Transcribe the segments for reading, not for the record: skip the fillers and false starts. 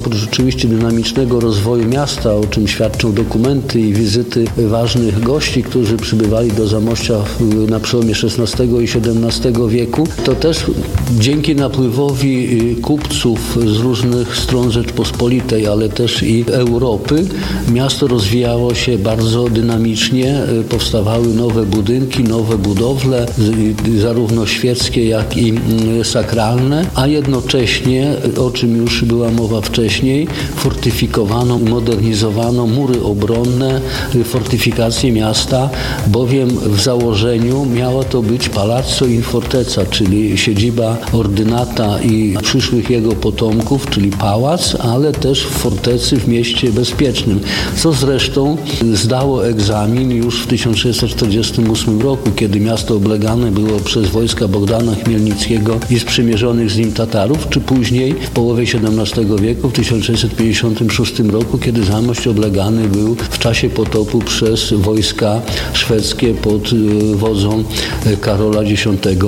oprócz rzeczywiście dynamicznego rozwoju miasta, o czym świadczą dokumenty i wizyty ważnych gości, którzy przybywali do Zamościa na przełomie XVI i XVII wieku, to też dzięki napływowi kupców z różnych stron Rzeczpospolitej, ale też i Europy, miasto rozwijało się bardzo dynamicznie, powstawały nowe budynki, nowe budowle, zarówno świeckie, jak i sakralne, a jednocześnie, o czym już była mowa wcześniej, fortyfikowano, modernizowano mury obronne, fortyfikacje miasta, bowiem w założeniu miało to być Palazzo in Fortezza, czyli siedziba ordynata i przyszłych jego potomków, czyli pałac, ale też w fortecy w mieście bezpiecznym, co zresztą zdało egzamin już w 1648 roku, kiedy miasto oblegane było przez wojska Bogdana Chmielnickiego i sprzymierzonych z nim Tatarów, czy później w połowie XVII wieku, w 1656 roku, kiedy Zamość oblegany był w czasie potopu przez wojska szwedzkie pod wodzą Karola X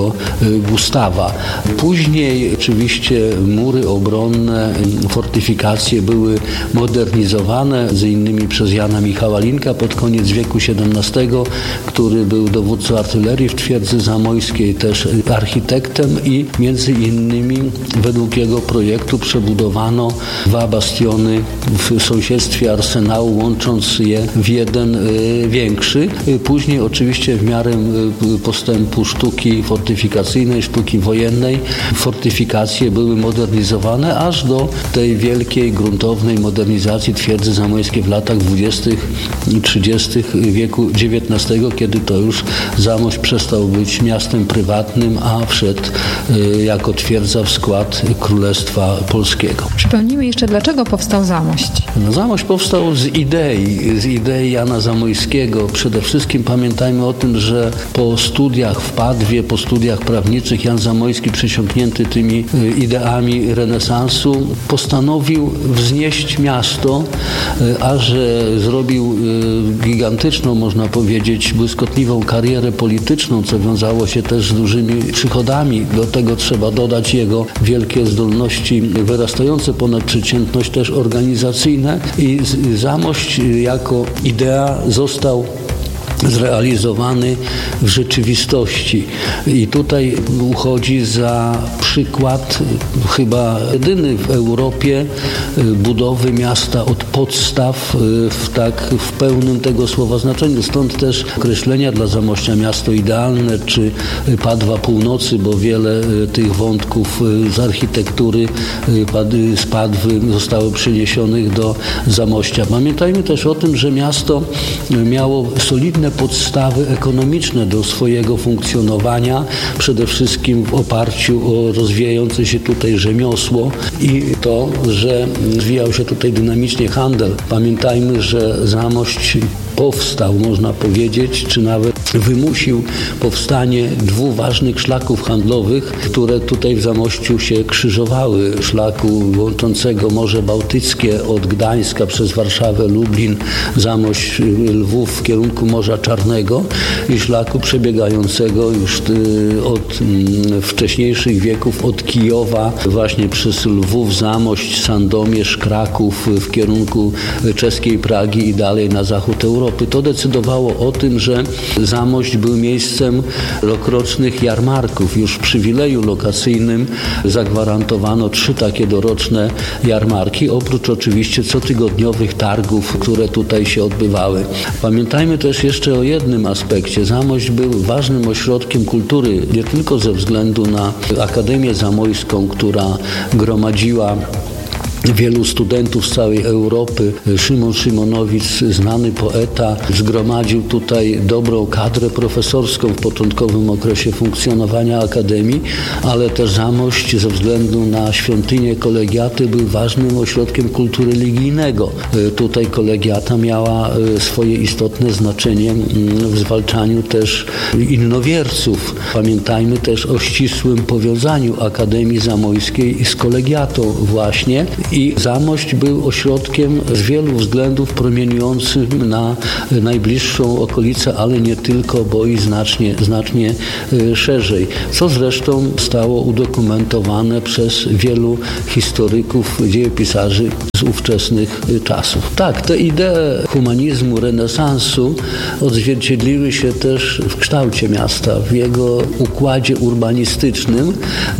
Gustawa. Później oczywiście mury obronne, fortyfikacje były modernizowane, między innymi przez Jana Michała Linka pod koniec wieku XVII, który był dowódcą artylerii w twierdzy zamojskiej, też architektem i między innymi według jego projektu przebudowano 2 bastiony w sąsiedztwie arsenału, łącząc je w jeden większy. Później oczywiście w miarę postępu sztuki fortyfikacyjnej, sztuki wojennej, fortyfikacje były modernizowane aż do tej wielkiej, gruntownej modernizacji twierdzy zamojskiej w latach 20. i 30. wieku XIX, kiedy to już Zamość przestał być miastem prywatnym, a wszedł jako twierdza w skład Królestwa Polskiego. Przypomnijmy jeszcze, dlaczego powstał Zamość. Zamość powstał z idei Jana Zamojskiego. Przede wszystkim pamiętajmy o tym, że po studiach w Padwie, po studiach prawniczych Jan Zamojski, przesiąknięty tymi ideami renesansu, postanowił wznieść miasto, a że zrobił gigantyczną, można powiedzieć, błyskotliwą karierę polityczną, co wiązało się też z dużymi przychodami. Do tego trzeba dodać jego wielkie zdolności wyrastające ponad przeciętność, też organizacyjne, i Zamość jako idea został zrealizowany w rzeczywistości. I tutaj uchodzi za przykład chyba jedyny w Europie budowy miasta od podstaw w pełnym tego słowa znaczeniu. Stąd też określenia dla Zamościa miasto idealne czy Padwa Północy, bo wiele tych wątków z architektury z Padwy zostało przeniesionych do Zamościa. Pamiętajmy też o tym, że miasto miało solidne podstawy ekonomiczne do swojego funkcjonowania, przede wszystkim w oparciu o rozwijające się tutaj rzemiosło i to, że rozwijał się tutaj dynamicznie handel. Pamiętajmy, że Zamość powstał, można powiedzieć, czy nawet wymusił powstanie 2 ważnych szlaków handlowych, które tutaj w Zamościu się krzyżowały. Szlaku łączącego Morze Bałtyckie od Gdańska przez Warszawę, Lublin, Zamość, Lwów w kierunku Morza Czarnego i szlaku przebiegającego już od wcześniejszych wieków od Kijowa właśnie przez Lwów, Zamość, Sandomierz, Kraków w kierunku czeskiej Pragi i dalej na zachód Europy. To decydowało o tym, że Zamość był miejscem rokrocznych jarmarków. Już w przywileju lokacyjnym zagwarantowano 3 takie doroczne jarmarki, oprócz oczywiście cotygodniowych targów, które tutaj się odbywały. Pamiętajmy też jeszcze o jednym aspekcie. Zamość był ważnym ośrodkiem kultury, nie tylko ze względu na Akademię Zamojską, która gromadziła wielu studentów z całej Europy. Szymon Szymonowic, znany poeta, zgromadził tutaj dobrą kadrę profesorską w początkowym okresie funkcjonowania Akademii, ale też Zamość ze względu na świątynię kolegiaty był ważnym ośrodkiem kultury religijnego. Tutaj kolegiata miała swoje istotne znaczenie w zwalczaniu też innowierców. Pamiętajmy też o ścisłym powiązaniu Akademii Zamojskiej z kolegiatą właśnie I Zamość był ośrodkiem z wielu względów promieniującym na najbliższą okolicę, ale nie tylko, bo i znacznie szerzej, co zresztą stało udokumentowane przez wielu historyków, dziejopisarzy z ówczesnych czasów. Tak, te idee humanizmu, renesansu odzwierciedliły się też w kształcie miasta, w jego układzie urbanistycznym,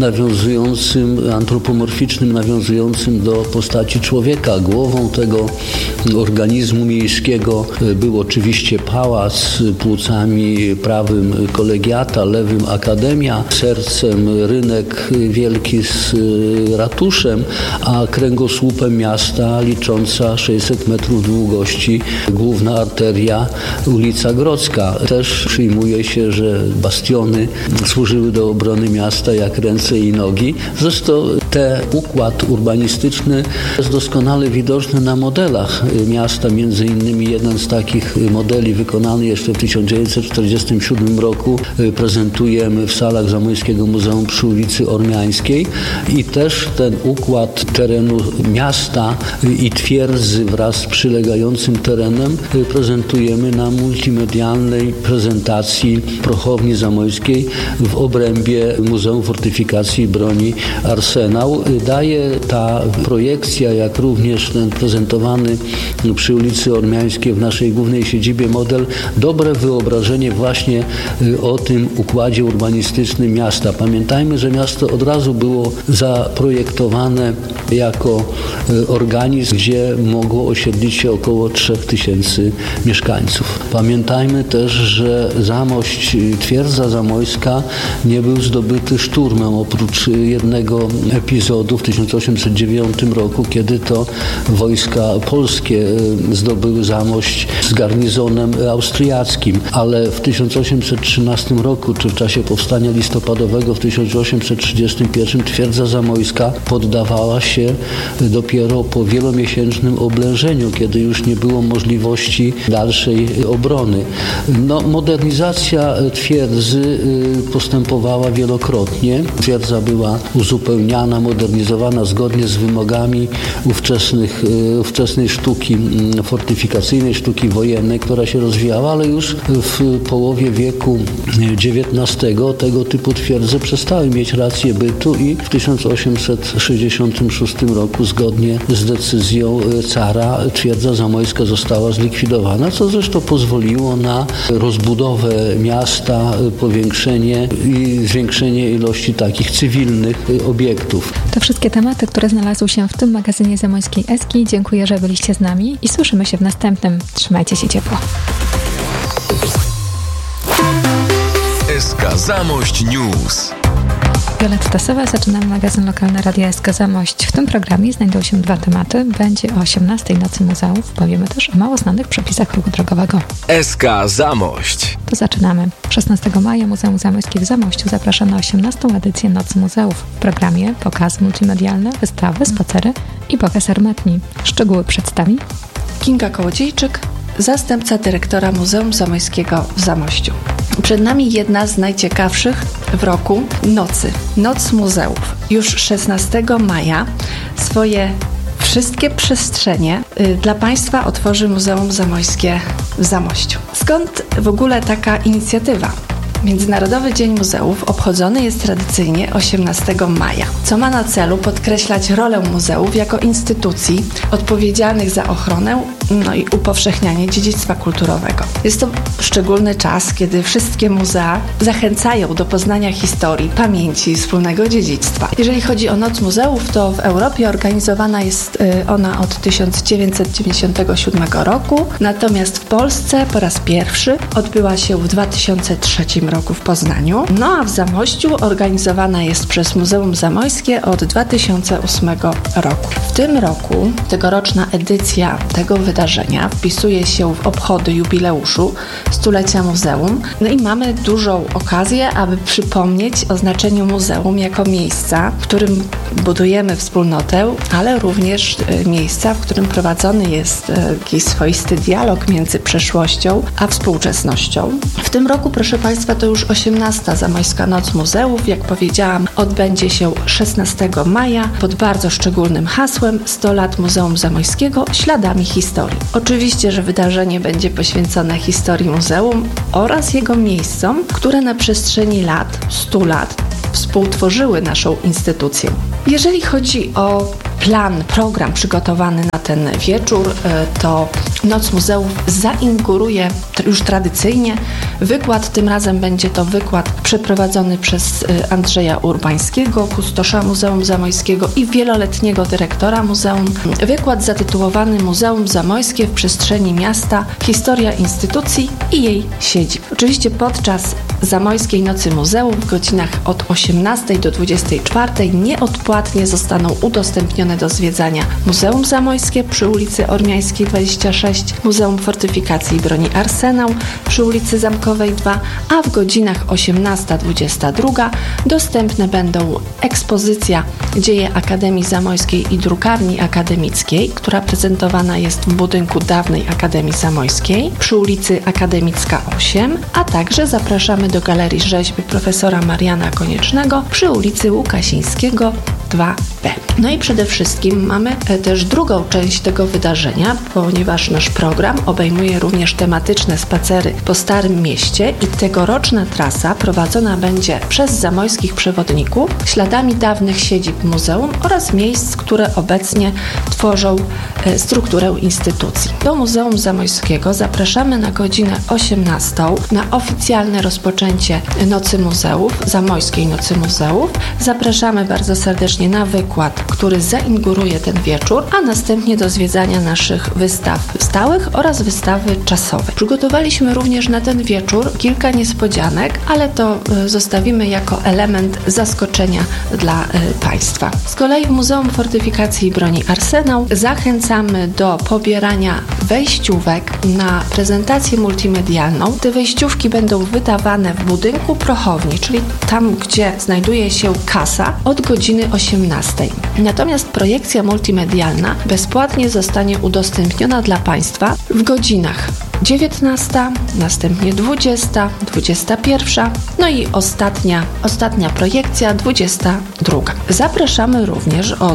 antropomorficznym, nawiązującym do postaci człowieka. Głową tego organizmu miejskiego był oczywiście pałac, płucami prawym kolegiata, lewym akademia, sercem rynek wielki z ratuszem, a kręgosłupem miasta licząca 600 metrów długości główna arteria ulica Grodzka. Też przyjmuje się, że bastiony służyły do obrony miasta jak ręce i nogi. Zresztą ten układ urbanistyczny jest doskonale widoczny na modelach miasta. Między innymi jeden z takich modeli wykonany jeszcze w 1947 roku prezentujemy w salach Zamojskiego Muzeum przy ulicy Ormiańskiej i też ten układ terenu miasta i twierdzy wraz z przylegającym terenem prezentujemy na multimedialnej prezentacji Prochowni Zamojskiej w obrębie Muzeum Fortyfikacji i Broni Arsenał. Daje ta projekcja, jak również ten prezentowany przy ulicy Ormiańskiej w naszej głównej siedzibie model, dobre wyobrażenie właśnie o tym układzie urbanistycznym miasta. Pamiętajmy, że miasto od razu było zaprojektowane jako organizm, gdzie mogło osiedlić się około 3000 mieszkańców. Pamiętajmy też, że Zamość, twierdza zamojska nie był zdobyty szturmem, oprócz jednego epizodu w 1809 roku, kiedy to wojska polskie zdobyły Zamość z garnizonem austriackim, ale w 1813 roku, czy w czasie powstania listopadowego w 1831 twierdza zamojska poddawała się dopiero po wielomiesięcznym oblężeniu, kiedy już nie było możliwości dalszej obrony. Modernizacja twierdzy postępowała wielokrotnie. Twierdza była uzupełniana, modernizowana zgodnie z wymogami ówczesnej sztuki fortyfikacyjnej, sztuki wojennej, która się rozwijała, ale już w połowie wieku XIX tego typu twierdze przestały mieć rację bytu i w 1866 roku zgodnie z decyzją cara twierdza zamojska została zlikwidowana, co zresztą pozwoliło na rozbudowę miasta, powiększenie i zwiększenie ilości takich cywilnych obiektów. To wszystkie tematy, które znalazły się w tym magazynie Zamojskiej Eski. Dziękuję, że byliście z nami i słyszymy się w następnym. Trzymajcie się ciepło. SK Zamość News. Violetta Sowa, zaczynamy magazyn lokalny Radia SK Zamość. W tym programie znajdą się dwa tematy. Będzie o 18 Nocy Muzeów. Powiemy też o mało znanych przepisach ruchu drogowego. SK Zamość. To zaczynamy. 16 maja Muzeum Zamojskie w Zamościu zaprasza na 18. edycję Nocy Muzeów. W programie pokazy multimedialne, wystawy, spacery i pokaz armatni. Szczegóły przedstawi Kinga Kołodziejczyk, zastępca dyrektora Muzeum Zamojskiego w Zamościu. Przed nami jedna z najciekawszych w roku nocy. Noc Muzeów. Już 16 maja swoje wszystkie przestrzenie dla Państwa otworzy Muzeum Zamojskie w Zamościu. Skąd w ogóle taka inicjatywa? Międzynarodowy Dzień Muzeów obchodzony jest tradycyjnie 18 maja, co ma na celu podkreślać rolę muzeów jako instytucji odpowiedzialnych za ochronę i upowszechnianie dziedzictwa kulturowego. Jest to szczególny czas, kiedy wszystkie muzea zachęcają do poznania historii, pamięci i wspólnego dziedzictwa. Jeżeli chodzi o Noc Muzeów, to w Europie organizowana jest ona od 1997 roku, natomiast w Polsce po raz pierwszy odbyła się w 2003 roku w Poznaniu, a w Zamościu organizowana jest przez Muzeum Zamojskie od 2008 roku. W tym roku tegoroczna edycja tego wydarzenia wpisuje się w obchody jubileuszu stulecia muzeum. I mamy dużą okazję, aby przypomnieć o znaczeniu muzeum jako miejsca, w którym budujemy wspólnotę, ale również miejsca, w którym prowadzony jest jakiś swoisty dialog między przeszłością a współczesnością. W tym roku, proszę Państwa, to już 18. Zamojska Noc Muzeów. Jak powiedziałam, odbędzie się 16 maja pod bardzo szczególnym hasłem 100 lat Muzeum Zamojskiego śladami historii. Oczywiście, że wydarzenie będzie poświęcone historii muzeum oraz jego miejscom, które na przestrzeni lat, 100 lat, współtworzyły naszą instytucję. Jeżeli chodzi o program przygotowany na ten wieczór, to Noc Muzeów zainauguruje już tradycyjnie wykład. Tym razem będzie to wykład przeprowadzony przez Andrzeja Urbańskiego, kustosza Muzeum Zamojskiego i wieloletniego dyrektora muzeum. Wykład zatytułowany Muzeum Zamojskie w przestrzeni miasta, historia instytucji i jej siedzib. Oczywiście podczas Zamojskiej Nocy Muzeów w godzinach od 18 do 24 nieodpłatnie zostaną udostępnione do zwiedzania Muzeum Zamojskie przy ulicy Ormiańskiej 26, Muzeum Fortyfikacji i Broni Arsenał przy ulicy Zamkowej 2, a w godzinach 18-22 dostępne będą ekspozycja Dzieje Akademii Zamojskiej i Drukarni Akademickiej, która prezentowana jest w budynku dawnej Akademii Zamojskiej przy ulicy Akademicka 8, a także zapraszamy do Galerii Rzeźby profesora Mariana Koniecznego przy ulicy Łukasińskiego 2B. No i przede wszystkim mamy też drugą część tego wydarzenia, ponieważ nasz program obejmuje również tematyczne spacery po Starym Mieście i tegoroczna trasa prowadzona będzie przez zamojskich przewodników śladami dawnych siedzib muzeum oraz miejsc, które obecnie tworzą strukturę instytucji. Do Muzeum Zamojskiego zapraszamy na godzinę 18 na oficjalne rozpoczęcie Nocy Muzeów, Zamojskiej Nocy Muzeów. Zapraszamy bardzo serdecznie na wykład, który zainauguruje ten wieczór, a następnie do zwiedzania naszych wystaw stałych oraz wystawy czasowej. Przygotowaliśmy również na ten wieczór kilka niespodzianek, ale to zostawimy jako element zaskoczenia dla Państwa. Z kolei w Muzeum Fortyfikacji i Broni Arsenał zachęcamy do pobierania wejściówek na prezentację multimedialną. Te wejściówki będą wydawane w budynku prochowni, czyli tam, gdzie znajduje się kasa, od godziny 18. Natomiast projekcja multimedialna bezpłatnie zostanie udostępniona dla Państwa w godzinach 19, następnie 20, 21, no i ostatnia projekcja 22. Zapraszamy również o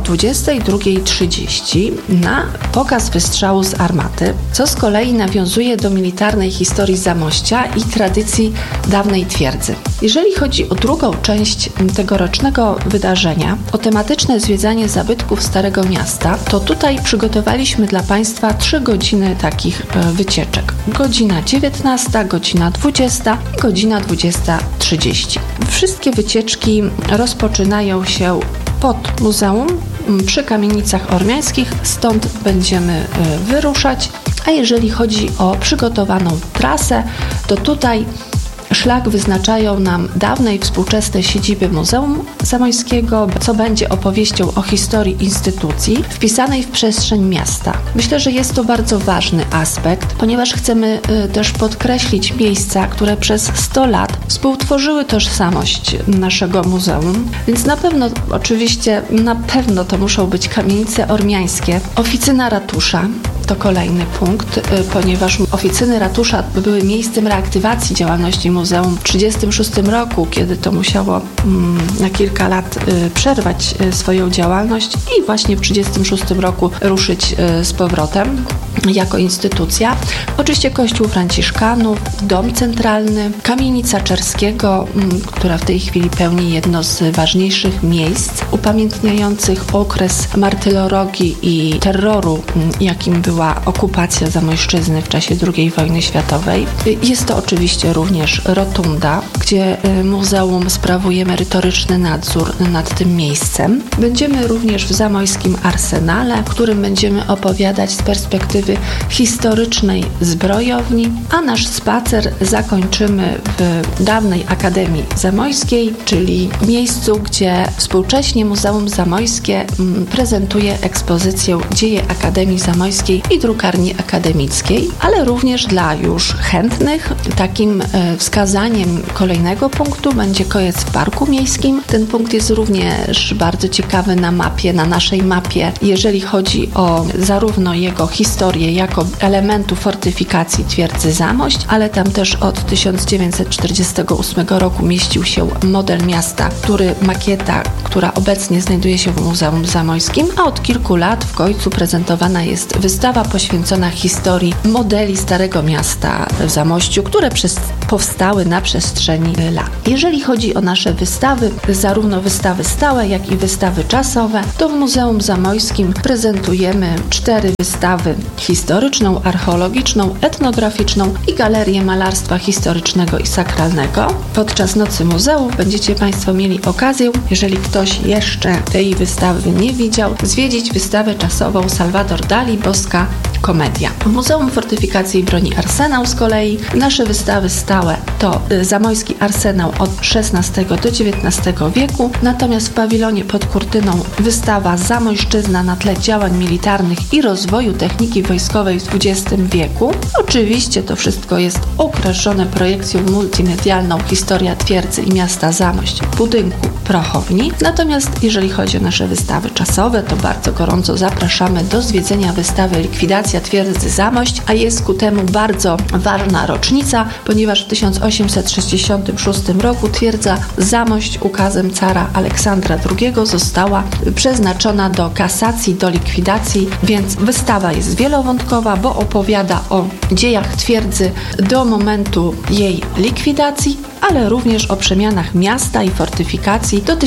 22:30 na pokaz wystrzału z armaty, co z kolei nawiązuje do militarnej historii Zamościa i tradycji dawnej twierdzy. Jeżeli chodzi o drugą część tegorocznego wydarzenia, o tematyczne zwiedzanie zabytków Starego Miasta, to tutaj przygotowaliśmy dla Państwa 3 godziny takich wycieczek. Godzina 19, godzina 20 i godzina 20:30. Wszystkie wycieczki rozpoczynają się pod muzeum przy Kamienicach Ormiańskich, stąd będziemy wyruszać. A jeżeli chodzi o przygotowaną trasę, to tutaj szlak wyznaczają nam dawne i współczesne siedziby Muzeum Zamojskiego, co będzie opowieścią o historii instytucji wpisanej w przestrzeń miasta. Myślę, że jest to bardzo ważny aspekt, ponieważ chcemy też podkreślić miejsca, które przez 100 lat współtworzyły tożsamość naszego muzeum, więc na pewno to muszą być Kamienice Ormiańskie, oficyna ratusza. To kolejny punkt, ponieważ oficyny ratusza były miejscem reaktywacji działalności muzeum w 1936 roku, kiedy to musiało na kilka lat przerwać swoją działalność i właśnie w 1936 roku ruszyć z powrotem jako instytucja. Oczywiście Kościół Franciszkanów, Dom Centralny, Kamienica Czerskiego, która w tej chwili pełni jedno z ważniejszych miejsc upamiętniających okres martyrologii i terroru, jakim była okupacja Zamojszczyzny w czasie II wojny światowej. Jest to oczywiście również rotunda, gdzie muzeum sprawuje merytoryczny nadzór nad tym miejscem. Będziemy również w Zamojskim Arsenale, w którym będziemy opowiadać z perspektywy historycznej zbrojowni, a nasz spacer zakończymy w dawnej Akademii Zamojskiej, czyli miejscu, gdzie współcześnie Muzeum Zamojskie prezentuje ekspozycję Dzieje Akademii Zamojskiej i Drukarni Akademickiej, ale również dla już chętnych takim wskazaniem kolejnego kolejnego punktu będzie kojec w Parku Miejskim. Ten punkt jest również bardzo ciekawy na mapie, na naszej mapie, jeżeli chodzi o zarówno jego historię jako elementu fortyfikacji twierdzy Zamość, ale tam też od 1948 roku mieścił się model miasta, makieta, która obecnie znajduje się w Muzeum Zamojskim, a od kilku lat w Kojcu prezentowana jest wystawa poświęcona historii modeli Starego Miasta w Zamościu, które powstały na przestrzeni lat. Jeżeli chodzi o nasze wystawy, zarówno wystawy stałe, jak i wystawy czasowe, to w Muzeum Zamojskim prezentujemy 4 wystawy: historyczną, archeologiczną, etnograficzną i galerię malarstwa historycznego i sakralnego. Podczas Nocy Muzeów będziecie Państwo mieli okazję, jeżeli ktoś jeszcze tej wystawy nie widział, zwiedzić wystawę czasową Salvador Dali Boska Komedia. W Muzeum Fortyfikacji i Broni Arsenał z kolei nasze wystawy stałe to Zamojski Arsenał od XVI do XIX wieku, natomiast w pawilonie pod kurtyną wystawa Zamojszczyzna na tle działań militarnych i rozwoju techniki wojskowej w XX wieku. Oczywiście to wszystko jest okraszone projekcją multimedialną Historia twierdzy i miasta Zamość w budynku Prochowni. Natomiast jeżeli chodzi o nasze wystawy czasowe, to bardzo gorąco zapraszamy do zwiedzenia wystawy Likwidacja twierdzy Zamość, a jest ku temu bardzo ważna rocznica, ponieważ w 1866 roku twierdza Zamość ukazem cara Aleksandra II została przeznaczona do kasacji, do likwidacji, więc wystawa jest wielowątkowa, bo opowiada o dziejach twierdzy do momentu jej likwidacji, ale również o przemianach miasta i fortyfikacji do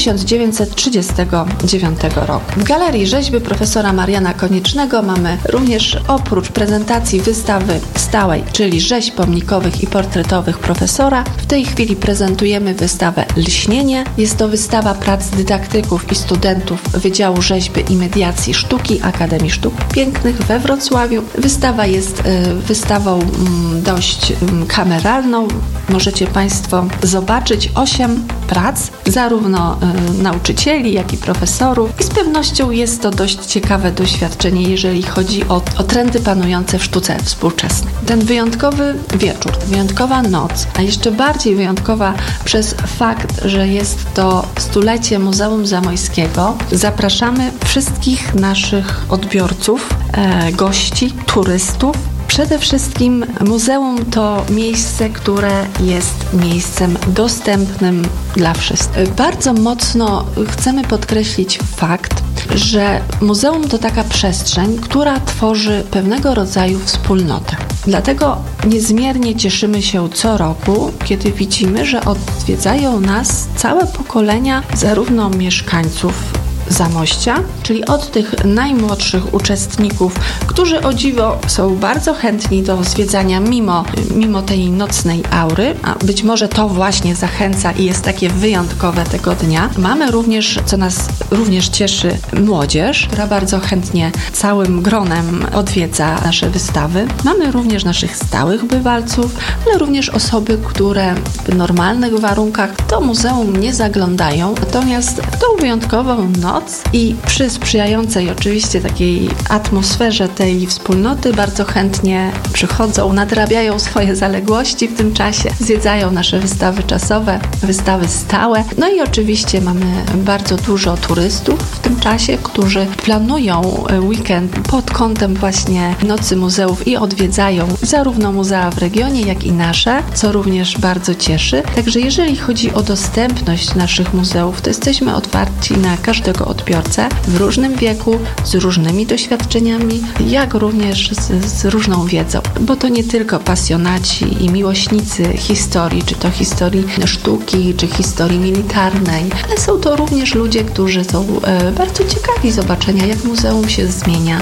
1939 roku. W Galerii Rzeźby profesora Mariana Koniecznego mamy również oprócz prezentacji wystawy stałej, czyli rzeźb pomnikowych i portretowych profesora, w tej chwili prezentujemy wystawę Lśnienie. Jest to wystawa prac dydaktyków i studentów Wydziału Rzeźby i Mediacji Sztuki Akademii Sztuk Pięknych we Wrocławiu. Wystawa jest wystawą dość kameralną. Możecie Państwo zobaczyć 8 prac, zarówno nauczycieli, jak i profesorów, i z pewnością jest to dość ciekawe doświadczenie, jeżeli chodzi o trendy panujące w sztuce współczesnej. Ten wyjątkowy wieczór, wyjątkowa noc, a jeszcze bardziej wyjątkowa przez fakt, że jest to 100-lecie Muzeum Zamojskiego, zapraszamy wszystkich naszych odbiorców, gości, turystów. Przede wszystkim muzeum to miejsce, które jest miejscem dostępnym dla wszystkich. Bardzo mocno chcemy podkreślić fakt, że muzeum to taka przestrzeń, która tworzy pewnego rodzaju wspólnotę. Dlatego niezmiernie cieszymy się co roku, kiedy widzimy, że odwiedzają nas całe pokolenia zarówno mieszkańców Zamościa, czyli od tych najmłodszych uczestników, którzy o dziwo są bardzo chętni do zwiedzania mimo tej nocnej aury, a być może to właśnie zachęca i jest takie wyjątkowe tego dnia. Mamy również, co nas również cieszy, młodzież, która bardzo chętnie całym gronem odwiedza nasze wystawy. Mamy również naszych stałych bywalców, ale również osoby, które w normalnych warunkach do muzeum nie zaglądają, natomiast w tą wyjątkową noc i przy sprzyjającej oczywiście takiej atmosferze tej wspólnoty bardzo chętnie przychodzą, nadrabiają swoje zaległości w tym czasie, zwiedzają nasze wystawy czasowe, wystawy stałe. No i oczywiście mamy bardzo dużo turystów w tym czasie, którzy planują weekend pod kątem właśnie Nocy Muzeów i odwiedzają zarówno muzea w regionie, jak i nasze, co również bardzo cieszy. Także jeżeli chodzi o dostępność naszych muzeów, to jesteśmy otwarci na każdego odbiorcę w różnym wieku, z różnymi doświadczeniami, jak również z różną wiedzą, bo to nie tylko pasjonaci i miłośnicy historii, czy to historii sztuki, czy historii militarnej, ale są to również ludzie, którzy są bardzo ciekawi zobaczenia, jak muzeum się zmienia,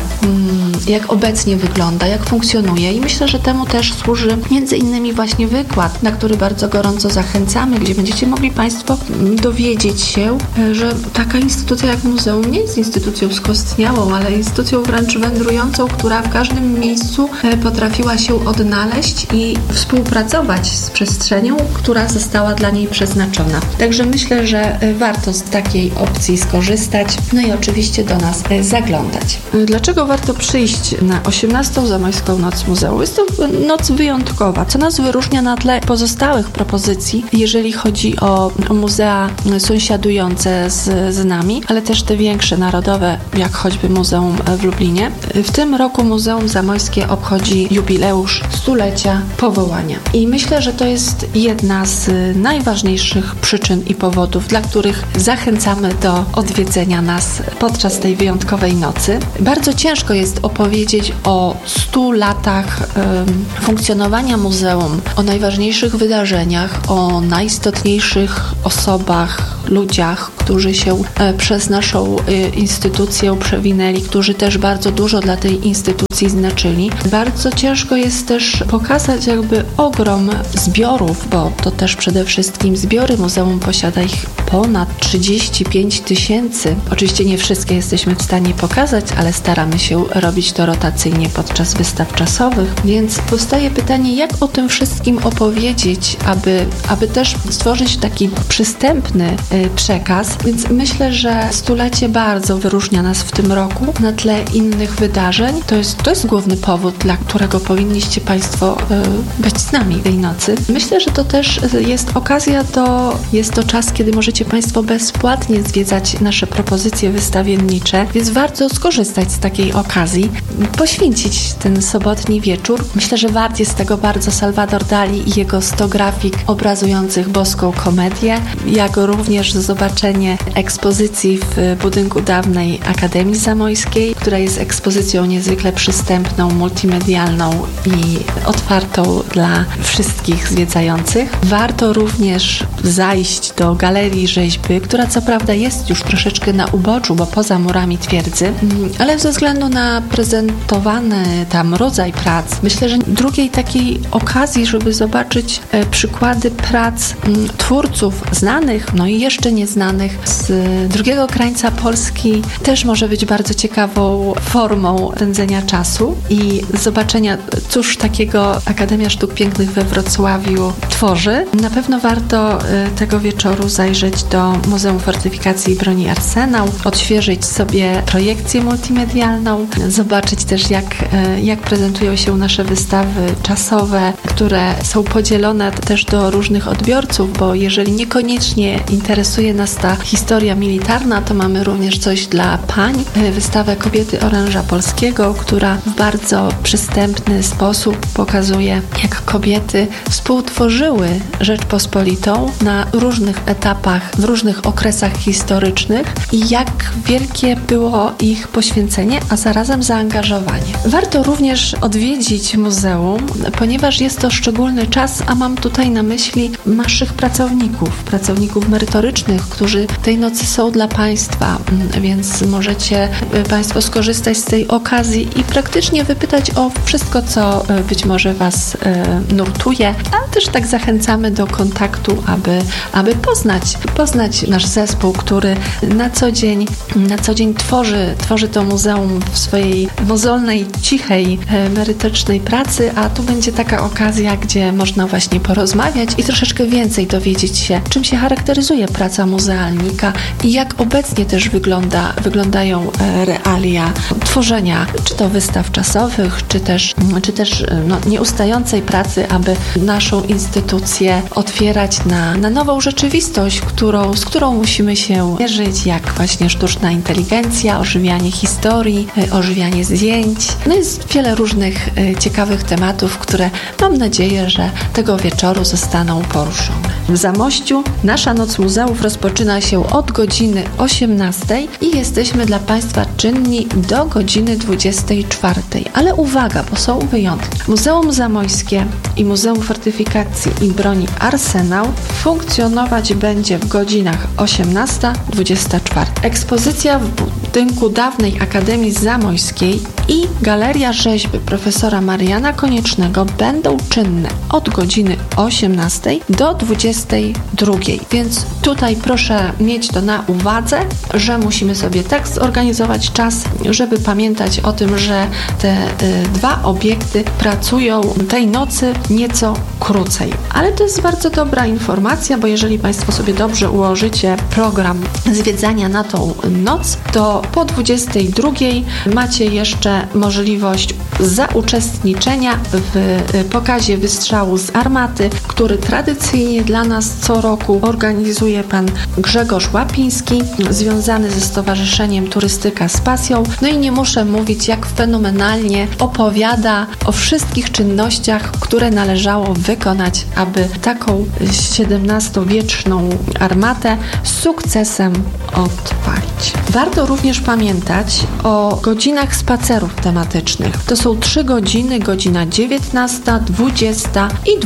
jak obecnie wygląda, jak funkcjonuje, i myślę, że temu też służy między innymi właśnie wykład, na który bardzo gorąco zachęcamy, gdzie będziecie mogli Państwo dowiedzieć się, że taka instytucja jak jednak muzeum nie jest instytucją skostniałą, ale instytucją wręcz wędrującą, która w każdym miejscu potrafiła się odnaleźć i współpracować z przestrzenią, która została dla niej przeznaczona. Także myślę, że warto z takiej opcji skorzystać, no i oczywiście do nas zaglądać. Dlaczego warto przyjść na 18. Zamojską Noc Muzeum? Jest to noc wyjątkowa, co nas wyróżnia na tle pozostałych propozycji, jeżeli chodzi o muzea sąsiadujące z nami, ale też te większe, narodowe, jak choćby Muzeum w Lublinie. W tym roku Muzeum Zamojskie obchodzi jubileusz 100-lecia powołania. I myślę, że to jest jedna z najważniejszych przyczyn i powodów, dla których zachęcamy do odwiedzenia nas podczas tej wyjątkowej nocy. Bardzo ciężko jest opowiedzieć o 100 latach funkcjonowania muzeum, o najważniejszych wydarzeniach, o najistotniejszych osobach, ludziach, którzy się przez naszą instytucję przewinęli, którzy też bardzo dużo dla tej instytucji znaczyli. Bardzo ciężko jest też pokazać jakby ogrom zbiorów, bo to też przede wszystkim zbiory. Muzeum posiada ich ponad 35 000. Oczywiście nie wszystkie jesteśmy w stanie pokazać, ale staramy się robić to rotacyjnie podczas wystaw czasowych, więc powstaje pytanie, jak o tym wszystkim opowiedzieć, aby też stworzyć taki przystępny przekaz, więc myślę, że 100-lecie bardzo wyróżnia nas w tym roku na tle innych wydarzeń. To jest główny powód, dla którego powinniście Państwo być z nami tej nocy. Myślę, że to też jest okazja, jest to czas, kiedy możecie Państwo bezpłatnie zwiedzać nasze propozycje wystawiennicze, więc warto skorzystać z takiej okazji, poświęcić ten sobotni wieczór. Myślę, że wart jest tego bardzo Salvador Dali i jego 100 grafik obrazujących boską komedię, jak również zobaczenie ekspozycji w budynku dawnej Akademii Zamojskiej, która jest ekspozycją niezwykle przystępną, multimedialną i otwartą dla wszystkich zwiedzających. Warto również zajść do Galerii Rzeźby, która co prawda jest już troszeczkę na uboczu, bo poza murami twierdzy, ale ze względu na prezentowany tam rodzaj prac, myślę, że drugiej takiej okazji, żeby zobaczyć przykłady prac twórców znanych, no i jeszcze nieznanych z drugiego krańca Polski, też może być bardzo ciekawą formą spędzenia czasu i zobaczenia, cóż takiego Akademia Sztuk Pięknych we Wrocławiu tworzy. Na pewno warto tego wieczoru zajrzeć do Muzeum Fortyfikacji i Broni Arsenał, odświeżyć sobie projekcję multimedialną, zobaczyć też jak prezentują się nasze wystawy czasowe, które są podzielone też do różnych odbiorców, bo jeżeli niekoniecznie interesuje nas ta historia militarna, to mamy również coś dla pań, wystawę Kobiety Oręża Polskiego, która w bardzo przystępny sposób pokazuje, jak kobiety współtworzyły Rzeczpospolitą na różnych etapach, w różnych okresach historycznych i jak wielkie było ich poświęcenie, a zarazem zaangażowanie. Warto również odwiedzić muzeum, ponieważ jest to szczególny czas, a mam tutaj na myśli naszych pracowników merytorycznych, którzy tej nocy są dla Państwa, więc możecie Państwo skorzystać z tej okazji i praktycznie wypytać o wszystko, co być może Was nurtuje, a też tak zachęcamy do kontaktu, aby poznać nasz zespół, który na co dzień tworzy to muzeum w swojej mozolnej, cichej, merytorycznej pracy, a tu będzie taka okazja, gdzie można właśnie porozmawiać i troszeczkę więcej dowiedzieć się, czym się charakteryzuje praca muzealnika i jak obecnie też wyglądają realia tworzenia, czy to wystaw czasowych, czy też nieustającej pracy, aby naszą instytucję otwierać na nową rzeczywistość, z którą musimy się mierzyć, jak właśnie sztuczna inteligencja, ożywianie historii, ożywianie zdjęć. No jest wiele różnych ciekawych tematów, które mam nadzieję, że tego wieczoru zostaną poruszone. W Zamościu nasza Noc Muzeów rozpoczyna się od godziny 18 i jesteśmy dla Państwa czynni do godziny 24. Ale uwaga, bo są wyjątki. Muzeum Zamojskie i Muzeum Fortyfikacji i Broni Arsenał funkcjonować będzie w godzinach 18-24. Ekspozycja w budynku dawnej Akademii Zamojskiej i Galeria Rzeźby profesora Mariana Koniecznego będą czynne od godziny 18 do 22. Więc tutaj proszę mieć to na uwadze, że musimy sobie tak zorganizować czas, żeby pamiętać o tym, że te dwa obiekty pracują tej nocy nieco krócej. Ale to jest bardzo dobra informacja, bo jeżeli Państwo sobie dobrze ułożycie program zwiedzania na tą noc, to po 22 macie jeszcze możliwość zauczestniczenia w pokazie wystrzału z armaty, który tradycyjnie dla nas co roku organizuje pan Grzegorz Łapiński, związany ze Stowarzyszeniem Turystyka z Pasją. No i nie muszę mówić, jak fenomenalnie opowiada o wszystkich czynnościach, które należało wykonać, aby taką XVII-wieczną armatę z sukcesem odpalić. Warto również pamiętać o godzinach spacerów tematycznych. To są 3 godziny, godzina 19, 20 i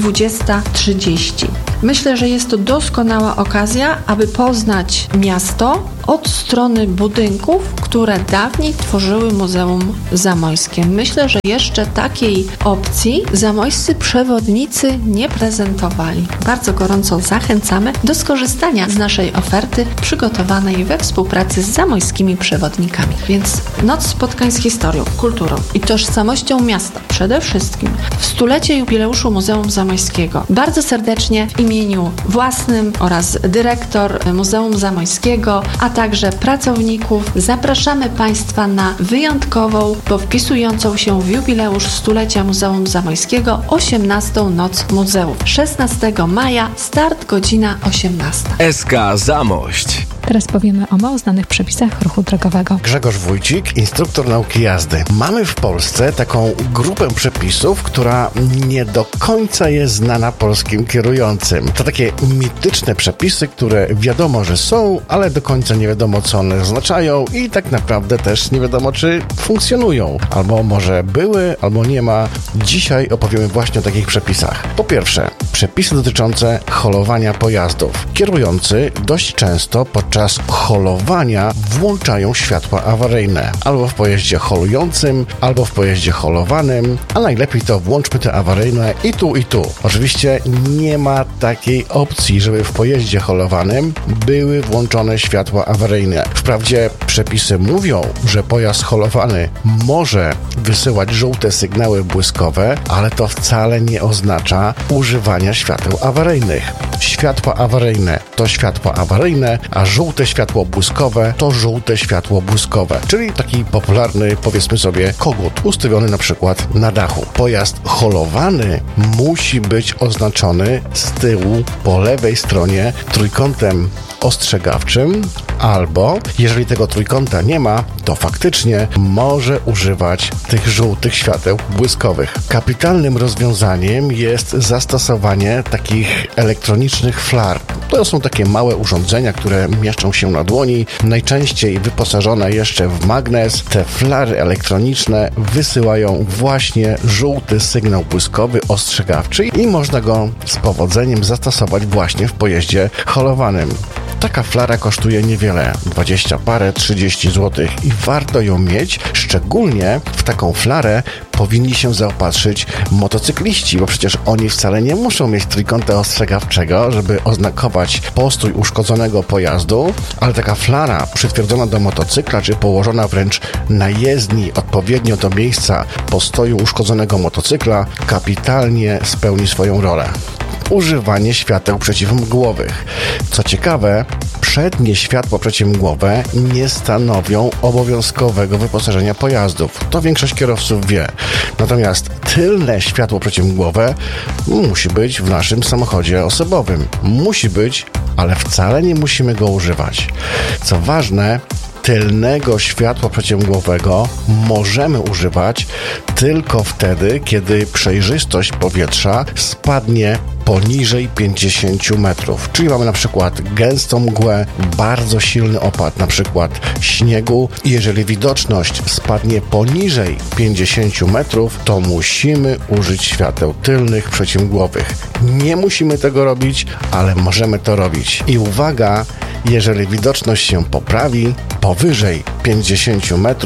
20:30. Myślę, że jest to doskonała okazja, aby poznać miasto od strony budynków, które dawniej tworzyły Muzeum Zamojskie. Myślę, że jeszcze takiej opcji zamojscy przewodnicy nie prezentowali. Bardzo gorąco zachęcamy do skorzystania z naszej oferty przygotowanej we współpracy z zamojskimi przewodnikami. Więc noc spotkań z historią, kulturą i tożsamością miasta przede wszystkim w stulecie jubileuszu Muzeum Zamojskiego. Bardzo serdecznie w imieniu własnym oraz dyrektor Muzeum Zamojskiego, a także pracowników zapraszamy Państwa na wyjątkową, bo wpisującą się w jubileusz stulecia Muzeum Zamojskiego 18. Noc Muzeów. 16 maja, start godzina 18. SK Zamość. Teraz powiemy o mało znanych przepisach ruchu drogowego. Grzegorz Wójcik, instruktor nauki jazdy. Mamy w Polsce taką grupę przepisów, która nie do końca jest znana polskim kierującym. To takie mityczne przepisy, które wiadomo, że są, ale do końca nie wiadomo, co one oznaczają i tak naprawdę też nie wiadomo, czy funkcjonują. Albo może były, albo nie ma. Dzisiaj opowiemy właśnie o takich przepisach. Po pierwsze, przepisy dotyczące holowania pojazdów. Kierujący dość często podczas holowania włączają światła awaryjne. Albo w pojeździe holującym, albo w pojeździe holowanym, a najlepiej to włączmy te awaryjne i tu, i tu. Oczywiście nie ma takiej opcji, żeby w pojeździe holowanym były włączone światła awaryjne. Wprawdzie przepisy mówią, że pojazd holowany może wysyłać żółte sygnały błyskowe, ale to wcale nie oznacza używania świateł awaryjnych. Światła awaryjne to światła awaryjne, a żółte światło błyskowe to żółte światło błyskowe. Czyli taki popularny, powiedzmy sobie, kogut ustawiony na przykład na dachu. Pojazd holowany musi być oznaczony z tyłu po lewej stronie trójkątem ostrzegawczym, albo jeżeli tego trójkąta nie ma, to faktycznie może używać tych żółtych świateł błyskowych. Kapitalnym rozwiązaniem jest zastosowanie takich elektronicznych flar. To są takie małe urządzenia, które mieszczą się na dłoni, najczęściej wyposażone jeszcze w magnes. Te flary elektroniczne wysyłają właśnie żółty sygnał błyskowy ostrzegawczy i można go z powodzeniem zastosować właśnie w pojeździe holowanym. Taka flara kosztuje niewiele, 20 parę, 30 zł i warto ją mieć, szczególnie w taką flarę powinni się zaopatrzyć motocykliści, bo przecież oni wcale nie muszą mieć trójkąta ostrzegawczego, żeby oznakować postój uszkodzonego pojazdu, ale taka flara przytwierdzona do motocykla, czy położona wręcz na jezdni odpowiednio do miejsca postoju uszkodzonego motocykla, kapitalnie spełni swoją rolę. Używanie świateł przeciwmgłowych. Co ciekawe, przednie światła przeciwmgłowe nie stanowią obowiązkowego wyposażenia pojazdów. To większość kierowców wie. Natomiast tylne światło przeciwmgłowe musi być w naszym samochodzie osobowym. Musi być, ale wcale nie musimy go używać. Co ważne, tylnego światła przeciwmgłowego możemy używać tylko wtedy, kiedy przejrzystość powietrza spadnie poniżej 50 metrów. Czyli mamy na przykład gęstą mgłę, bardzo silny opad, na przykład śniegu. I jeżeli widoczność spadnie poniżej 50 metrów, to musimy użyć świateł tylnych przeciwmgłowych. Nie musimy tego robić, ale możemy to robić. I uwaga, jeżeli widoczność się poprawi powyżej 50 metrów,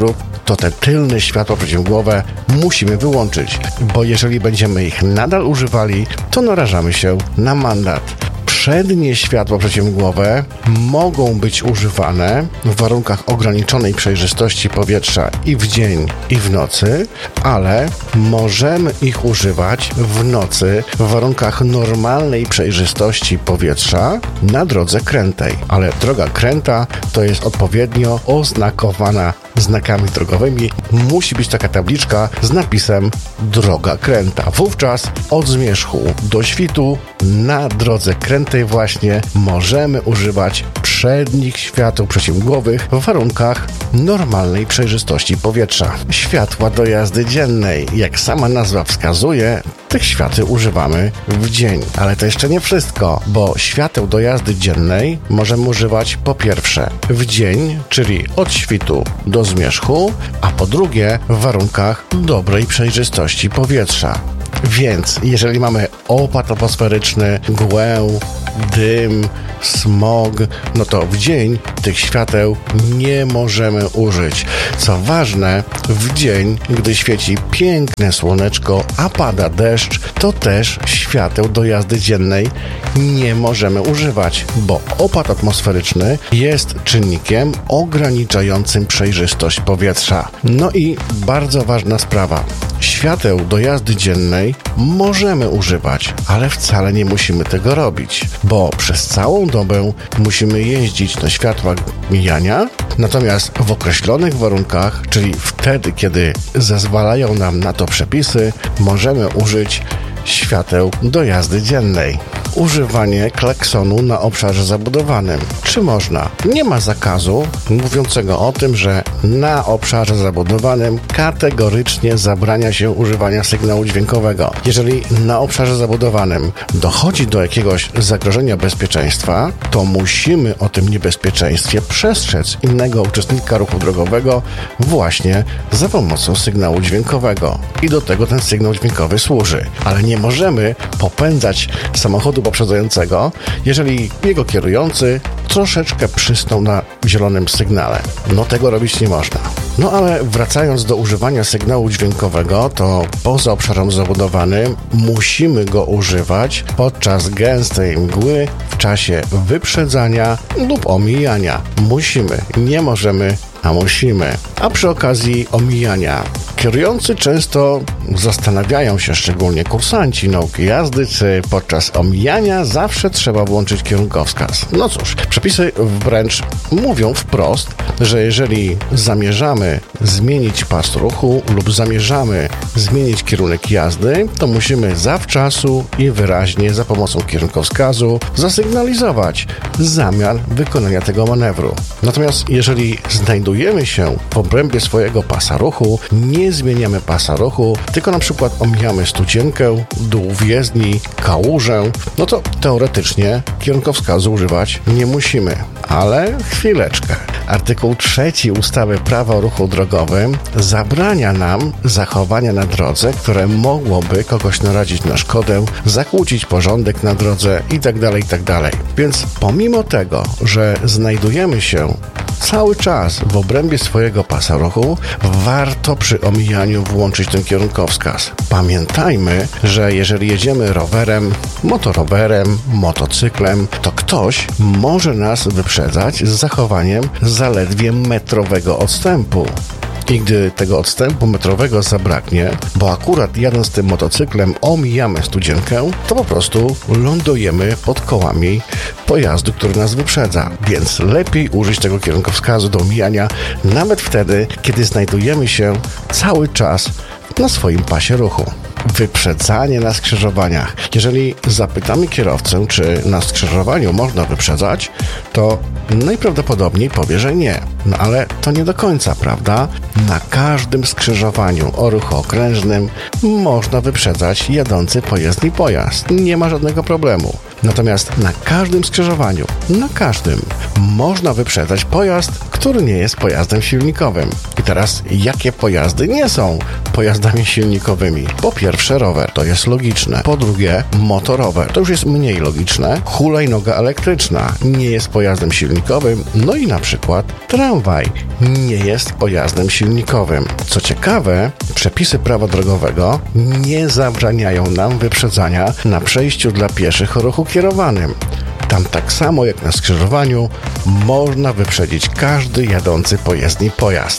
to te tylne światła przeciwmgłowe musimy wyłączyć, bo jeżeli będziemy ich nadal używali, to narażamy się na mandat. Przednie światła przeciwmgłowe mogą być używane w warunkach ograniczonej przejrzystości powietrza i w dzień, i w nocy, ale możemy ich używać w nocy w warunkach normalnej przejrzystości powietrza na drodze krętej. Ale droga kręta to jest odpowiednio oznakowana znakami drogowymi. Musi być taka tabliczka z napisem droga kręta. Wówczas od Zmierzchu do Świtu na drodze krętej właśnie możemy używać przednich świateł przeciwmgłowych w warunkach normalnej przejrzystości powietrza. Światła do jazdy dziennej, jak sama nazwa wskazuje, tych świateł używamy w dzień. Ale to jeszcze nie wszystko, bo świateł do jazdy dziennej możemy używać po pierwsze w dzień, czyli od Świtu do Zmierzchu, a po drugie w warunkach dobrej przejrzystości powietrza. Więc jeżeli mamy opad atmosferyczny, mgłę, dym, smog, no to w dzień tych świateł nie możemy użyć. Co ważne, w dzień, gdy świeci piękne słoneczko, a pada deszcz, to też świateł do jazdy dziennej nie możemy używać, bo opad atmosferyczny jest czynnikiem ograniczającym przejrzystość powietrza. No i bardzo ważna sprawa. Świateł do jazdy dziennej możemy używać, ale wcale nie musimy tego robić, bo przez całą dobę musimy jeździć na światłach mijania, natomiast w określonych warunkach, czyli wtedy, kiedy zezwalają nam na to przepisy, możemy użyć świateł do jazdy dziennej. Używanie klaksonu na obszarze zabudowanym. Czy można? Nie ma zakazu mówiącego o tym, że na obszarze zabudowanym kategorycznie zabrania się używania sygnału dźwiękowego. Jeżeli na obszarze zabudowanym dochodzi do jakiegoś zagrożenia bezpieczeństwa, to musimy o tym niebezpieczeństwie przestrzec innego uczestnika ruchu drogowego właśnie za pomocą sygnału dźwiękowego. I do tego ten sygnał dźwiękowy służy. Ale nie możemy popędzać samochodu poprzedzającego, jeżeli jego kierujący troszeczkę przysnął na zielonym sygnale. No tego robić nie można. No ale wracając do używania sygnału dźwiękowego, to poza obszarem zabudowanym musimy go używać podczas gęstej mgły w czasie wyprzedzania lub omijania. Musimy, nie możemy, a musimy. A przy okazji omijania kierujący często zastanawiają się, szczególnie kursanci nauki jazdy, czy podczas omijania zawsze trzeba włączyć kierunkowskaz. No cóż, przepisy wręcz mówią wprost, że jeżeli zamierzamy zmienić pas ruchu lub zamierzamy zmienić kierunek jazdy, to musimy zawczasu i wyraźnie za pomocą kierunkowskazu zasygnalizować zamiar wykonania tego manewru. Natomiast jeżeli znajdujemy się w obrębie swojego pasa ruchu, nie zmieniamy pasa ruchu, tylko na przykład omijamy studzienkę, dół wjezdni, kałużę, no to teoretycznie kierunkowskazu używać nie musimy. Ale chwileczkę. Artykuł 3 ustawy Prawo o ruchu drogowym zabrania nam zachowania na drodze, które mogłoby kogoś narazić na szkodę, zakłócić porządek na drodze itd. Więc pomimo tego, że znajdujemy się cały czas w obrębie swojego pasa ruchu, warto przy omijaniu włączyć ten kierunkowskaz. Pamiętajmy, że jeżeli jedziemy rowerem, motorowerem, motocyklem, to ktoś może nas wyprzedzać z zachowaniem zaledwie metrowego odstępu. I gdy tego odstępu metrowego zabraknie, bo akurat jadąc tym motocyklem omijamy studzienkę, to po prostu lądujemy pod kołami pojazdu, który nas wyprzedza. Więc lepiej użyć tego kierunkowskazu do omijania nawet wtedy, kiedy znajdujemy się cały czas na swoim pasie ruchu. Wyprzedzanie na skrzyżowaniach. Jeżeli zapytamy kierowcę, czy na skrzyżowaniu można wyprzedzać, to najprawdopodobniej powie, że nie. No ale to nie do końca, prawda? Na każdym skrzyżowaniu o ruchu okrężnym można wyprzedzać jadący pojezdni pojazd. Nie ma żadnego problemu. Natomiast na każdym skrzyżowaniu, można wyprzedzać pojazd, który nie jest pojazdem silnikowym. I teraz, jakie pojazdy nie są pojazdami silnikowymi? Po pierwsze, rower, to jest logiczne. Po drugie, motorower, to już jest mniej logiczne. Hulajnoga elektryczna nie jest pojazdem silnikowym. No i na przykład tramwaj nie jest pojazdem silnikowym. Co ciekawe, przepisy prawa drogowego nie zabraniają nam wyprzedzania na przejściu dla pieszych o ruchu kierowanym. Tam tak samo jak na skrzyżowaniu można wyprzedzić każdy jadący po jezdni pojazd.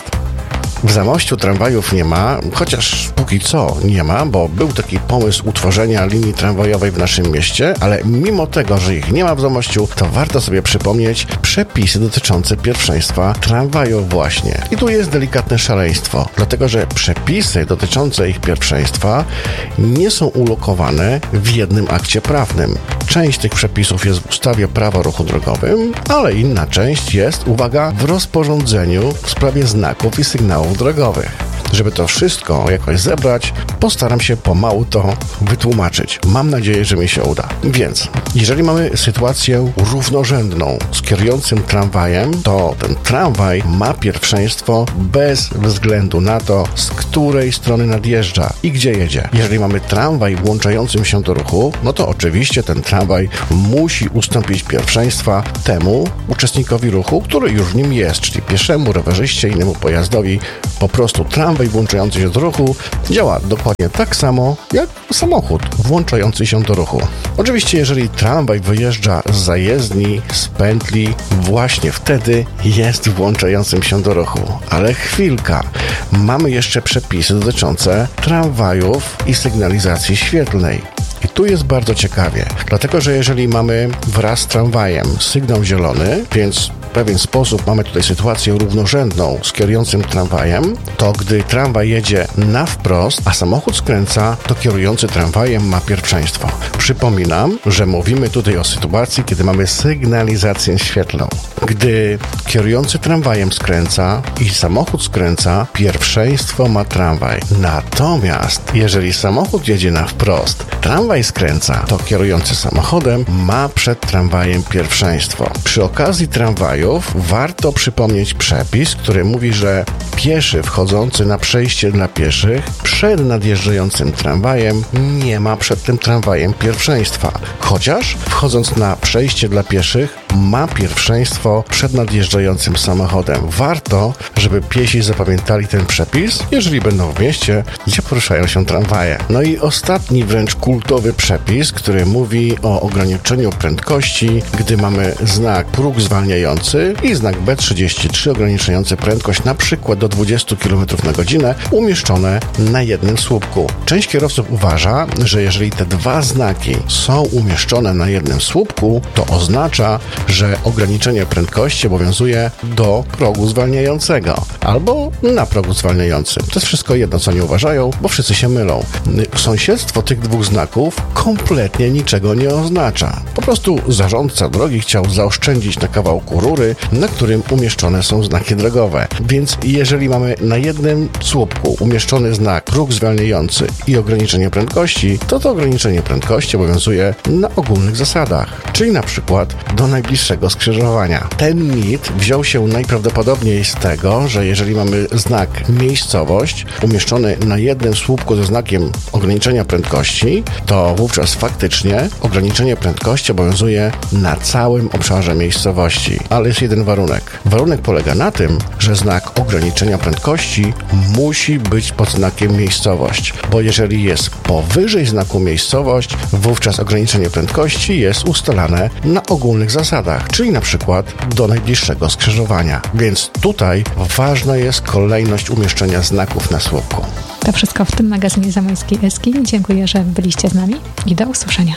W Zamościu tramwajów nie ma, chociaż póki co nie ma, bo był taki pomysł utworzenia linii tramwajowej w naszym mieście, ale mimo tego, że ich nie ma w Zamościu, to warto sobie przypomnieć przepisy dotyczące pierwszeństwa tramwaju właśnie. I tu jest delikatne szaleństwo, dlatego że przepisy dotyczące ich pierwszeństwa nie są ulokowane w jednym akcie prawnym. Część tych przepisów jest w ustawie Prawo o ruchu drogowym, ale inna część jest, uwaga, w rozporządzeniu w sprawie znaków i sygnałów drogowych. Żeby to wszystko jakoś zebrać, postaram się pomału to wytłumaczyć. Mam nadzieję, że mi się uda. Więc, jeżeli mamy sytuację równorzędną z kierującym tramwajem, to ten tramwaj ma pierwszeństwo bez względu na to, z której strony nadjeżdża i gdzie jedzie. Jeżeli mamy tramwaj włączającym się do ruchu, no to oczywiście ten tramwaj musi ustąpić pierwszeństwa temu uczestnikowi ruchu, który już w nim jest, czyli pieszemu, rowerzyście, innemu pojazdowi. Po prostu tramwaj włączający się do ruchu działa dokładnie tak samo jak samochód włączający się do ruchu. Oczywiście, jeżeli tramwaj wyjeżdża z zajezdni, z pętli, właśnie wtedy jest włączającym się do ruchu. Ale chwilka, mamy jeszcze przepisy dotyczące tramwajów i sygnalizacji świetlnej. I tu jest bardzo ciekawie, dlatego że jeżeli mamy wraz z tramwajem sygnał zielony, więc w pewien sposób mamy tutaj sytuację równorzędną z kierującym tramwajem, to gdy tramwaj jedzie na wprost, a samochód skręca, to kierujący tramwajem ma pierwszeństwo. Przypominam, że mówimy tutaj o sytuacji, kiedy mamy sygnalizację świetlną. Gdy kierujący tramwajem skręca i samochód skręca, pierwszeństwo ma tramwaj. Natomiast jeżeli samochód jedzie na wprost, tramwaj skręca, to kierujący samochodem ma przed tramwajem pierwszeństwo. Przy okazji tramwajów warto przypomnieć przepis, który mówi, że pieszy wchodzący na przejście dla pieszych przed nadjeżdżającym tramwajem nie ma przed tym tramwajem pierwszeństwa. Chociaż wchodząc na przejście dla pieszych ma pierwszeństwo przed nadjeżdżającym samochodem. Warto, żeby piesi zapamiętali ten przepis, jeżeli będą w mieście, gdzie poruszają się tramwaje. No i ostatni wręcz kultowy przepis, który mówi o ograniczeniu prędkości, gdy mamy znak próg zwalniający i znak B33 ograniczający prędkość na przykład do 20 km na godzinę umieszczone na jednym słupku. Część kierowców uważa, że jeżeli te dwa znaki są umieszczone na jednym słupku, to oznacza, że ograniczenie prędkości obowiązuje do progu zwalniającego albo na progu zwalniającym. To jest wszystko jedno, co nie uważają, bo wszyscy się mylą. Sąsiedztwo tych dwóch znaków kompletnie niczego nie oznacza. Po prostu zarządca drogi chciał zaoszczędzić na kawałku rury, na którym umieszczone są znaki drogowe. Więc jeżeli mamy na jednym słupku umieszczony znak próg zwalniający i ograniczenie prędkości, to ograniczenie prędkości obowiązuje na ogólnych zasadach, czyli na przykład do najbliższego skrzyżowania. Ten mit wziął się najprawdopodobniej z tego, że jeżeli mamy znak miejscowość umieszczony na jednym słupku ze znakiem ograniczenia prędkości, to wówczas faktycznie ograniczenie prędkości obowiązuje na całym obszarze miejscowości. Ale jest jeden warunek. Warunek polega na tym, że znak ograniczenia prędkości musi być pod znakiem miejscowość, bo jeżeli jest powyżej znaku miejscowość, wówczas ograniczenie prędkości jest ustalane na ogólnych zasadach, czyli na przykład do najbliższego skrzyżowania. Więc tutaj ważna jest kolejność umieszczenia znaków na słupku. To wszystko w tym magazynie Zamojskiej Eski. Dziękuję, że byliście z nami i do usłyszenia.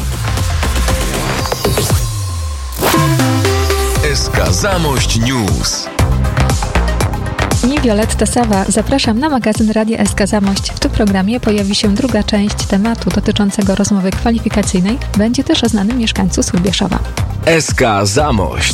SK Zamość News. I Violetta Sawa. Zapraszam na magazyn Radia SK Zamość. W tym programie pojawi się druga część tematu dotyczącego rozmowy kwalifikacyjnej. Będzie też o znanym mieszkańcu Słubieszowa. SK Zamość.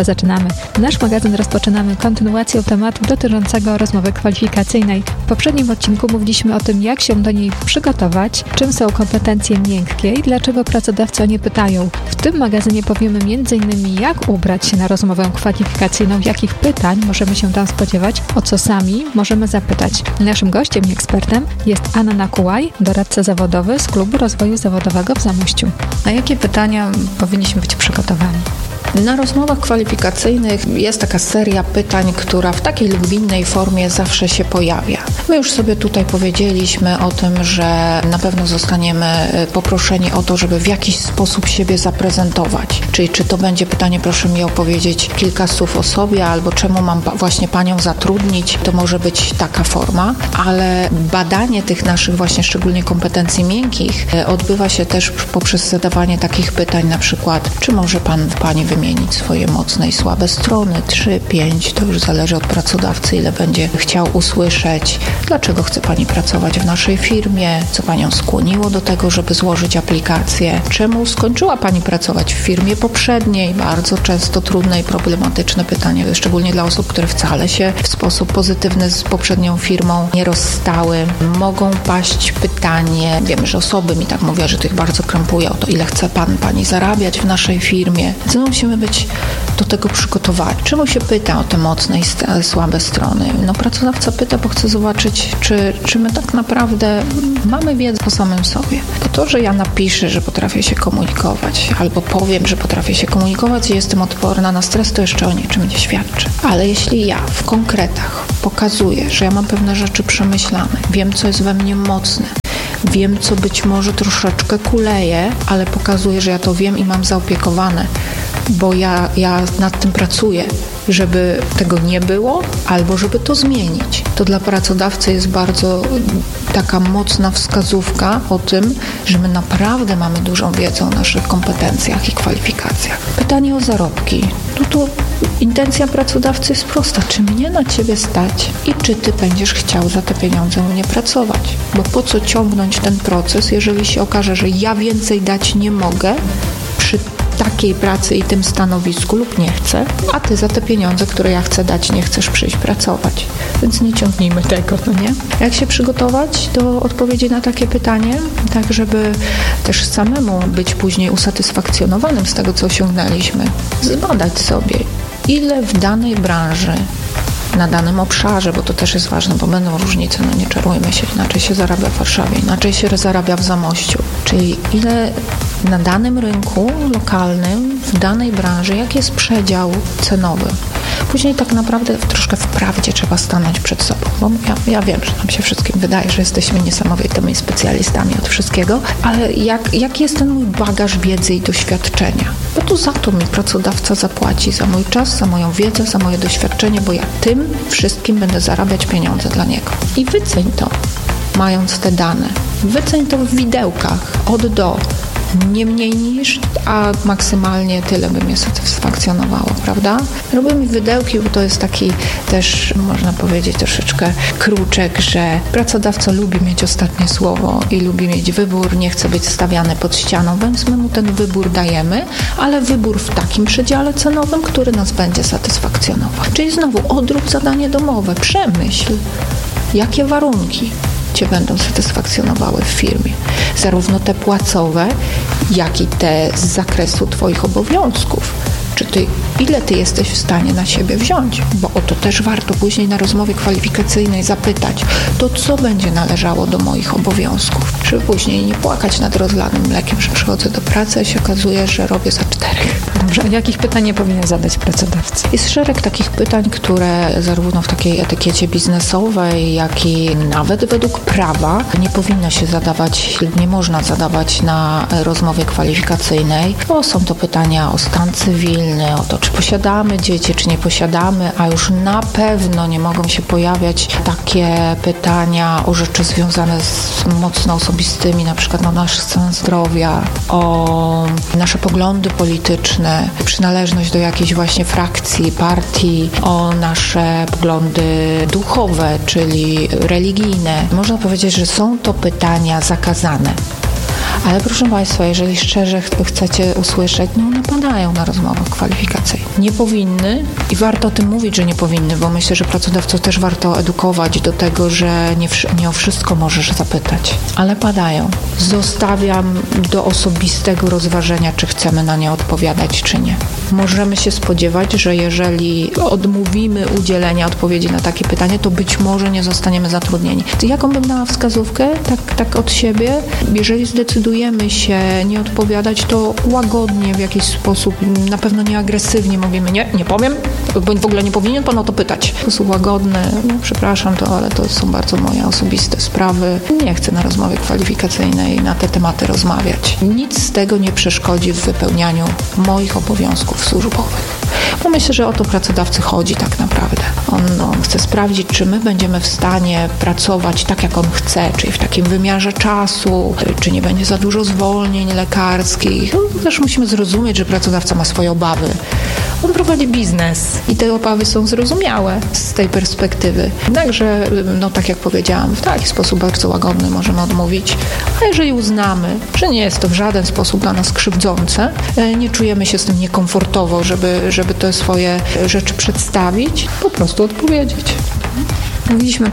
to zaczynamy. Nasz magazyn rozpoczynamy kontynuacją tematu dotyczącego rozmowy kwalifikacyjnej. W poprzednim odcinku mówiliśmy o tym, jak się do niej przygotować, czym są kompetencje miękkie i dlaczego pracodawcy o nie pytają. W tym magazynie powiemy m.in. jak ubrać się na rozmowę kwalifikacyjną, jakich pytań możemy się tam spodziewać, o co sami możemy zapytać. Naszym gościem i ekspertem jest Anna Kułaj, doradca zawodowy z Klubu Rozwoju Zawodowego w Zamościu. Na jakie pytania powinniśmy być przygotowani? Na rozmowach kwalifikacyjnych jest taka seria pytań, która w takiej lub innej formie zawsze się pojawia. My już sobie tutaj powiedzieliśmy o tym, że na pewno zostaniemy poproszeni o to, żeby w jakiś sposób siebie zaprezentować. Czyli czy to będzie pytanie, proszę mi opowiedzieć kilka słów o sobie, albo czemu mam właśnie Panią zatrudnić, to może być taka forma, ale badanie tych naszych właśnie szczególnie kompetencji miękkich odbywa się też poprzez zadawanie takich pytań, na przykład, czy może Pani wymienić swoje mocne i słabe strony, 3, 5, to już zależy od pracodawcy, ile będzie chciał usłyszeć, dlaczego chce Pani pracować w naszej firmie, co Panią skłoniło do tego, żeby złożyć aplikację, czemu skończyła Pani pracować w firmie poprzedniej, bardzo często trudne i problematyczne pytanie, szczególnie dla osób, które wcale się w sposób pozytywny z poprzednią firmą nie rozstały. Mogą paść pytanie, wiem, że osoby mi tak mówią, że to ich bardzo krępuje o to, ile chce Pani zarabiać w naszej firmie. Więc musimy być do tego przygotowani. Czemu się pyta o te mocne i słabe strony? Pracodawca pyta, bo chce zobaczyć, czy my tak naprawdę mamy wiedzę o samym sobie. Bo to, że ja napiszę, że potrafię się komunikować, albo powiem, że potrafię się komunikować i jestem odporna na stres, to jeszcze o niczym nie świadczy. Ale jeśli ja w konkretach pokazuję, że ja mam pewne rzeczy przemyślane, wiem, co jest we mnie mocne, wiem, co być może troszeczkę kuleje, ale pokazuję, że ja to wiem i mam zaopiekowane, bo ja nad tym pracuję, żeby tego nie było, albo żeby to zmienić. To dla pracodawcy jest bardzo taka mocna wskazówka o tym, że my naprawdę mamy dużą wiedzę o naszych kompetencjach i kwalifikacjach. Pytanie o zarobki. Tu intencja pracodawcy jest prosta. Czy mnie na Ciebie stać i czy Ty będziesz chciał za te pieniądze u mnie pracować? Bo po co ciągnąć ten proces, jeżeli się okaże, że ja więcej dać nie mogę przy takiej pracy i tym stanowisku lub nie chcę, a Ty za te pieniądze, które ja chcę dać, nie chcesz przyjść pracować. Więc nie ciągnijmy tego, nie? Jak się przygotować do odpowiedzi na takie pytanie, tak żeby też samemu być później usatysfakcjonowanym z tego, co osiągnęliśmy? Zbadać sobie, ile w danej branży, na danym obszarze, bo to też jest ważne, bo będą różnice, nie czarujmy się, inaczej się zarabia w Warszawie, inaczej się zarabia w Zamościu. Czyli ile na danym rynku lokalnym, w danej branży, jaki jest przedział cenowy. Później tak naprawdę troszkę w prawdzie trzeba stanąć przed sobą, bo ja wiem, że nam się wszystkim wydaje, że jesteśmy niesamowitymi specjalistami od wszystkiego, ale jaki jest ten mój bagaż wiedzy i doświadczenia? Bo to za to mi pracodawca zapłaci, za mój czas, za moją wiedzę, za moje doświadczenie, bo ja tym wszystkim będę zarabiać pieniądze dla niego. I wyceń to, mając te dane. Wyceń to w widełkach, od do. Nie mniej niż, a maksymalnie tyle by mnie satysfakcjonowało, prawda? Robimy wydełki, bo to jest taki też, można powiedzieć, troszeczkę kruczek, że pracodawca lubi mieć ostatnie słowo i lubi mieć wybór, nie chce być stawiany pod ścianą, więc my mu ten wybór dajemy, ale wybór w takim przedziale cenowym, który nas będzie satysfakcjonował. Czyli znowu odrób zadanie domowe, przemyśl, jakie warunki Cię będą satysfakcjonowały w firmie. Zarówno te płacowe, jak i te z zakresu Twoich obowiązków. Ile Ty jesteś w stanie na siebie wziąć? Bo o to też warto później na rozmowie kwalifikacyjnej zapytać, to co będzie należało do moich obowiązków? Żeby później nie płakać nad rozlanym mlekiem, że przychodzę do pracy i się okazuje, że robię za 4. Dobrze, a jakich pytań nie powinien zadać pracodawca? Jest szereg takich pytań, które zarówno w takiej etykiecie biznesowej, jak i nawet według prawa nie powinno się zadawać, nie można zadawać na rozmowie kwalifikacyjnej, bo są to pytania o stan cywilny, o to, czy posiadamy dzieci, czy nie posiadamy, a już na pewno nie mogą się pojawiać takie pytania o rzeczy związane z mocno osobistymi, na przykład o nasz stan zdrowia, o nasze poglądy polityczne, przynależność do jakiejś właśnie frakcji, partii, o nasze poglądy duchowe, czyli religijne. Można powiedzieć, że są to pytania zakazane. Ale proszę Państwa, jeżeli szczerze chcecie usłyszeć, one padają na rozmowach kwalifikacyjnych. Nie powinny i warto o tym mówić, że nie powinny, bo myślę, że pracodawców też warto edukować do tego, że nie o wszystko możesz zapytać, ale padają. Zostawiam do osobistego rozważenia, czy chcemy na nie odpowiadać, czy nie. Możemy się spodziewać, że jeżeli odmówimy udzielenia odpowiedzi na takie pytanie, to być może nie zostaniemy zatrudnieni. Jaką bym dała wskazówkę, tak od siebie? Jeżeli zdecydujemy się nie odpowiadać, to łagodnie w jakiś sposób, na pewno nie agresywnie mówimy, nie powiem, bo w ogóle nie powinien pan o to pytać. W sposób łagodny, przepraszam ale to są bardzo moje osobiste sprawy. Nie chcę na rozmowie kwalifikacyjnej na te tematy rozmawiać. Nic z tego nie przeszkodzi w wypełnianiu moich obowiązków służbowych. Bo myślę, że o to pracodawcy chodzi tak naprawdę. On chce sprawdzić, czy my będziemy w stanie pracować tak, jak on chce, czyli w takim wymiarze czasu, czy nie będzie za dużo zwolnień lekarskich. Też musimy zrozumieć, że pracodawca ma swoje obawy. On prowadzi biznes i te obawy są zrozumiałe z tej perspektywy. Jednakże, tak jak powiedziałam, w taki sposób bardzo łagodny możemy odmówić. A jeżeli uznamy, że nie jest to w żaden sposób dla nas krzywdzące, nie czujemy się z tym niekomfortowo, żeby te swoje rzeczy przedstawić, po prostu odpowiedzieć. Mówiliśmy,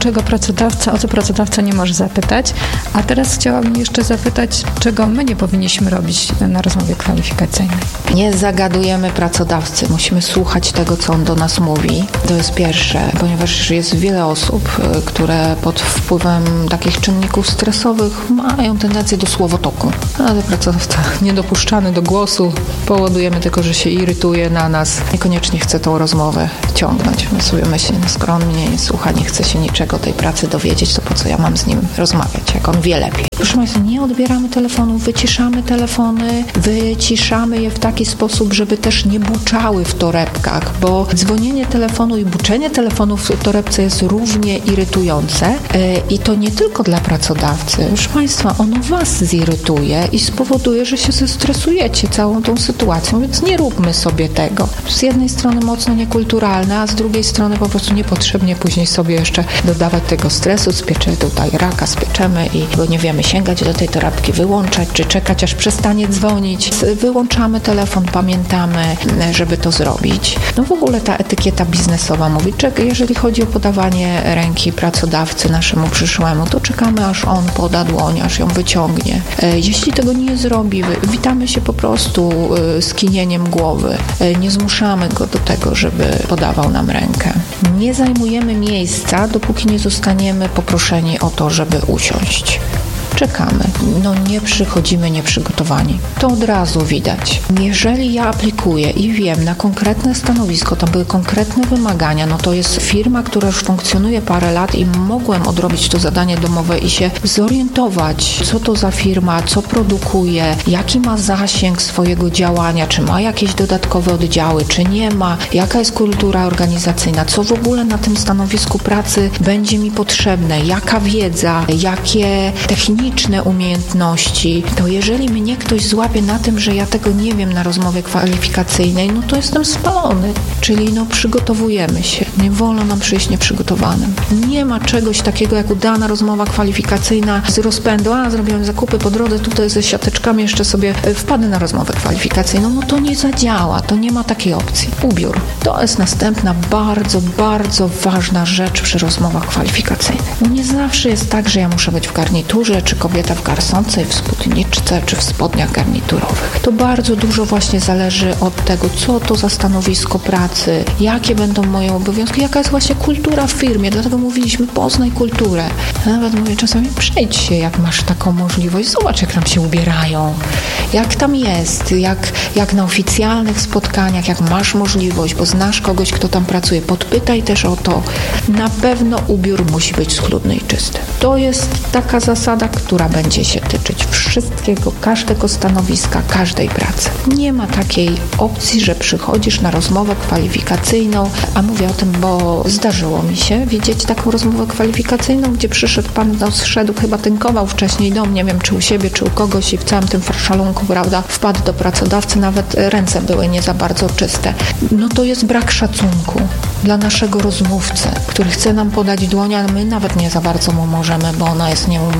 o co pracodawca nie może zapytać, a teraz chciałabym jeszcze zapytać, czego my nie powinniśmy robić na rozmowie kwalifikacyjnej. Nie zagadujemy pracodawcy, musimy słuchać tego, co on do nas mówi. To jest pierwsze, ponieważ jest wiele osób, które pod wpływem takich czynników stresowych mają tendencję do słowotoku. Ale pracodawca niedopuszczany do głosu, powodujemy tylko, że się irytuje na nas, niekoniecznie chce tą rozmowę ciągnąć. My sobie myślimy, skoro on mnie nie słucha, nie chce się niczego o tej pracy dowiedzieć, to po co ja mam z nim rozmawiać, jak on wie lepiej. Proszę Państwa, nie odbieramy telefonów, wyciszamy telefony, wyciszamy je w taki sposób, żeby też nie buczały w torebkach, bo dzwonienie telefonu i buczenie telefonu w torebce jest równie irytujące i to nie tylko dla pracodawcy. Proszę Państwa, ono Was zirytuje i spowoduje, że się zestresujecie całą tą sytuacją, więc nie róbmy sobie tego. Z jednej strony mocno niekulturalne, a z drugiej strony po prostu niepotrzebnie później sobie jeszcze dodawać tego stresu, tutaj raka spieczemy bo nie wiemy sięgać do tej torebki, wyłączać, czy czekać, aż przestanie dzwonić. Wyłączamy telefon, pamiętamy, żeby to zrobić. W ogóle ta etykieta biznesowa mówi, jeżeli chodzi o podawanie ręki pracodawcy naszemu przyszłemu, to czekamy, aż on poda dłoń, aż ją wyciągnie. Jeśli tego nie zrobi, witamy się po prostu skinieniem głowy. Nie zmuszamy go do tego, żeby podawał nam rękę. Nie zajmujemy miejsca, dopóki nie zostaniemy poproszeni o to, żeby usiąść. Czekamy. Nie przychodzimy nieprzygotowani. To od razu widać. Jeżeli ja aplikuję i wiem na konkretne stanowisko, tam były konkretne wymagania, to jest firma, która już funkcjonuje parę lat i mogłem odrobić to zadanie domowe i się zorientować, co to za firma, co produkuje, jaki ma zasięg swojego działania, czy ma jakieś dodatkowe oddziały, czy nie ma, jaka jest kultura organizacyjna, co w ogóle na tym stanowisku pracy będzie mi potrzebne, jaka wiedza, jakie techniczne umiejętności, to jeżeli mnie ktoś złapie na tym, że ja tego nie wiem na rozmowie kwalifikacyjnej, to jestem spalony. Czyli przygotowujemy się. Nie wolno nam przyjść nieprzygotowanym. Nie ma czegoś takiego jak udana rozmowa kwalifikacyjna z rozpędu. Zrobiłem zakupy po drodze, tutaj ze siateczkami jeszcze sobie wpadnę na rozmowę kwalifikacyjną. To nie zadziała. To nie ma takiej opcji. Ubiór. To jest następna bardzo, bardzo ważna rzecz przy rozmowach kwalifikacyjnych. Nie zawsze jest tak, że ja muszę być w garniturze, czy kobieta w garsonce, w spódniczce, czy w spodniach garniturowych. To bardzo dużo właśnie zależy od tego, co to za stanowisko pracy, jakie będą moje obowiązki, jaka jest właśnie kultura w firmie. Dlatego mówiliśmy, poznaj kulturę. Ja nawet mówię czasami, przejdź się, jak masz taką możliwość, zobacz, jak tam się ubierają, jak tam jest, jak na oficjalnych spotkaniach, jak masz możliwość, bo znasz kogoś, kto tam pracuje, podpytaj też o to. Na pewno ubiór musi być schludny i czysty. To jest taka zasada, która będzie się tyczyć wszystkiego, każdego stanowiska, każdej pracy. Nie ma takiej opcji, że przychodzisz na rozmowę kwalifikacyjną, a mówię o tym, bo zdarzyło mi się widzieć taką rozmowę kwalifikacyjną, gdzie przyszedł pan, zszedł, chyba tynkował wcześniej dom, nie wiem, czy u siebie, czy u kogoś i w całym tym farszalunku, wpadł do pracodawcy, nawet ręce były nie za bardzo czyste. To jest brak szacunku dla naszego rozmówcy, który chce nam podać dłoń, a my nawet nie za bardzo mu możemy, bo ona jest nieumyta.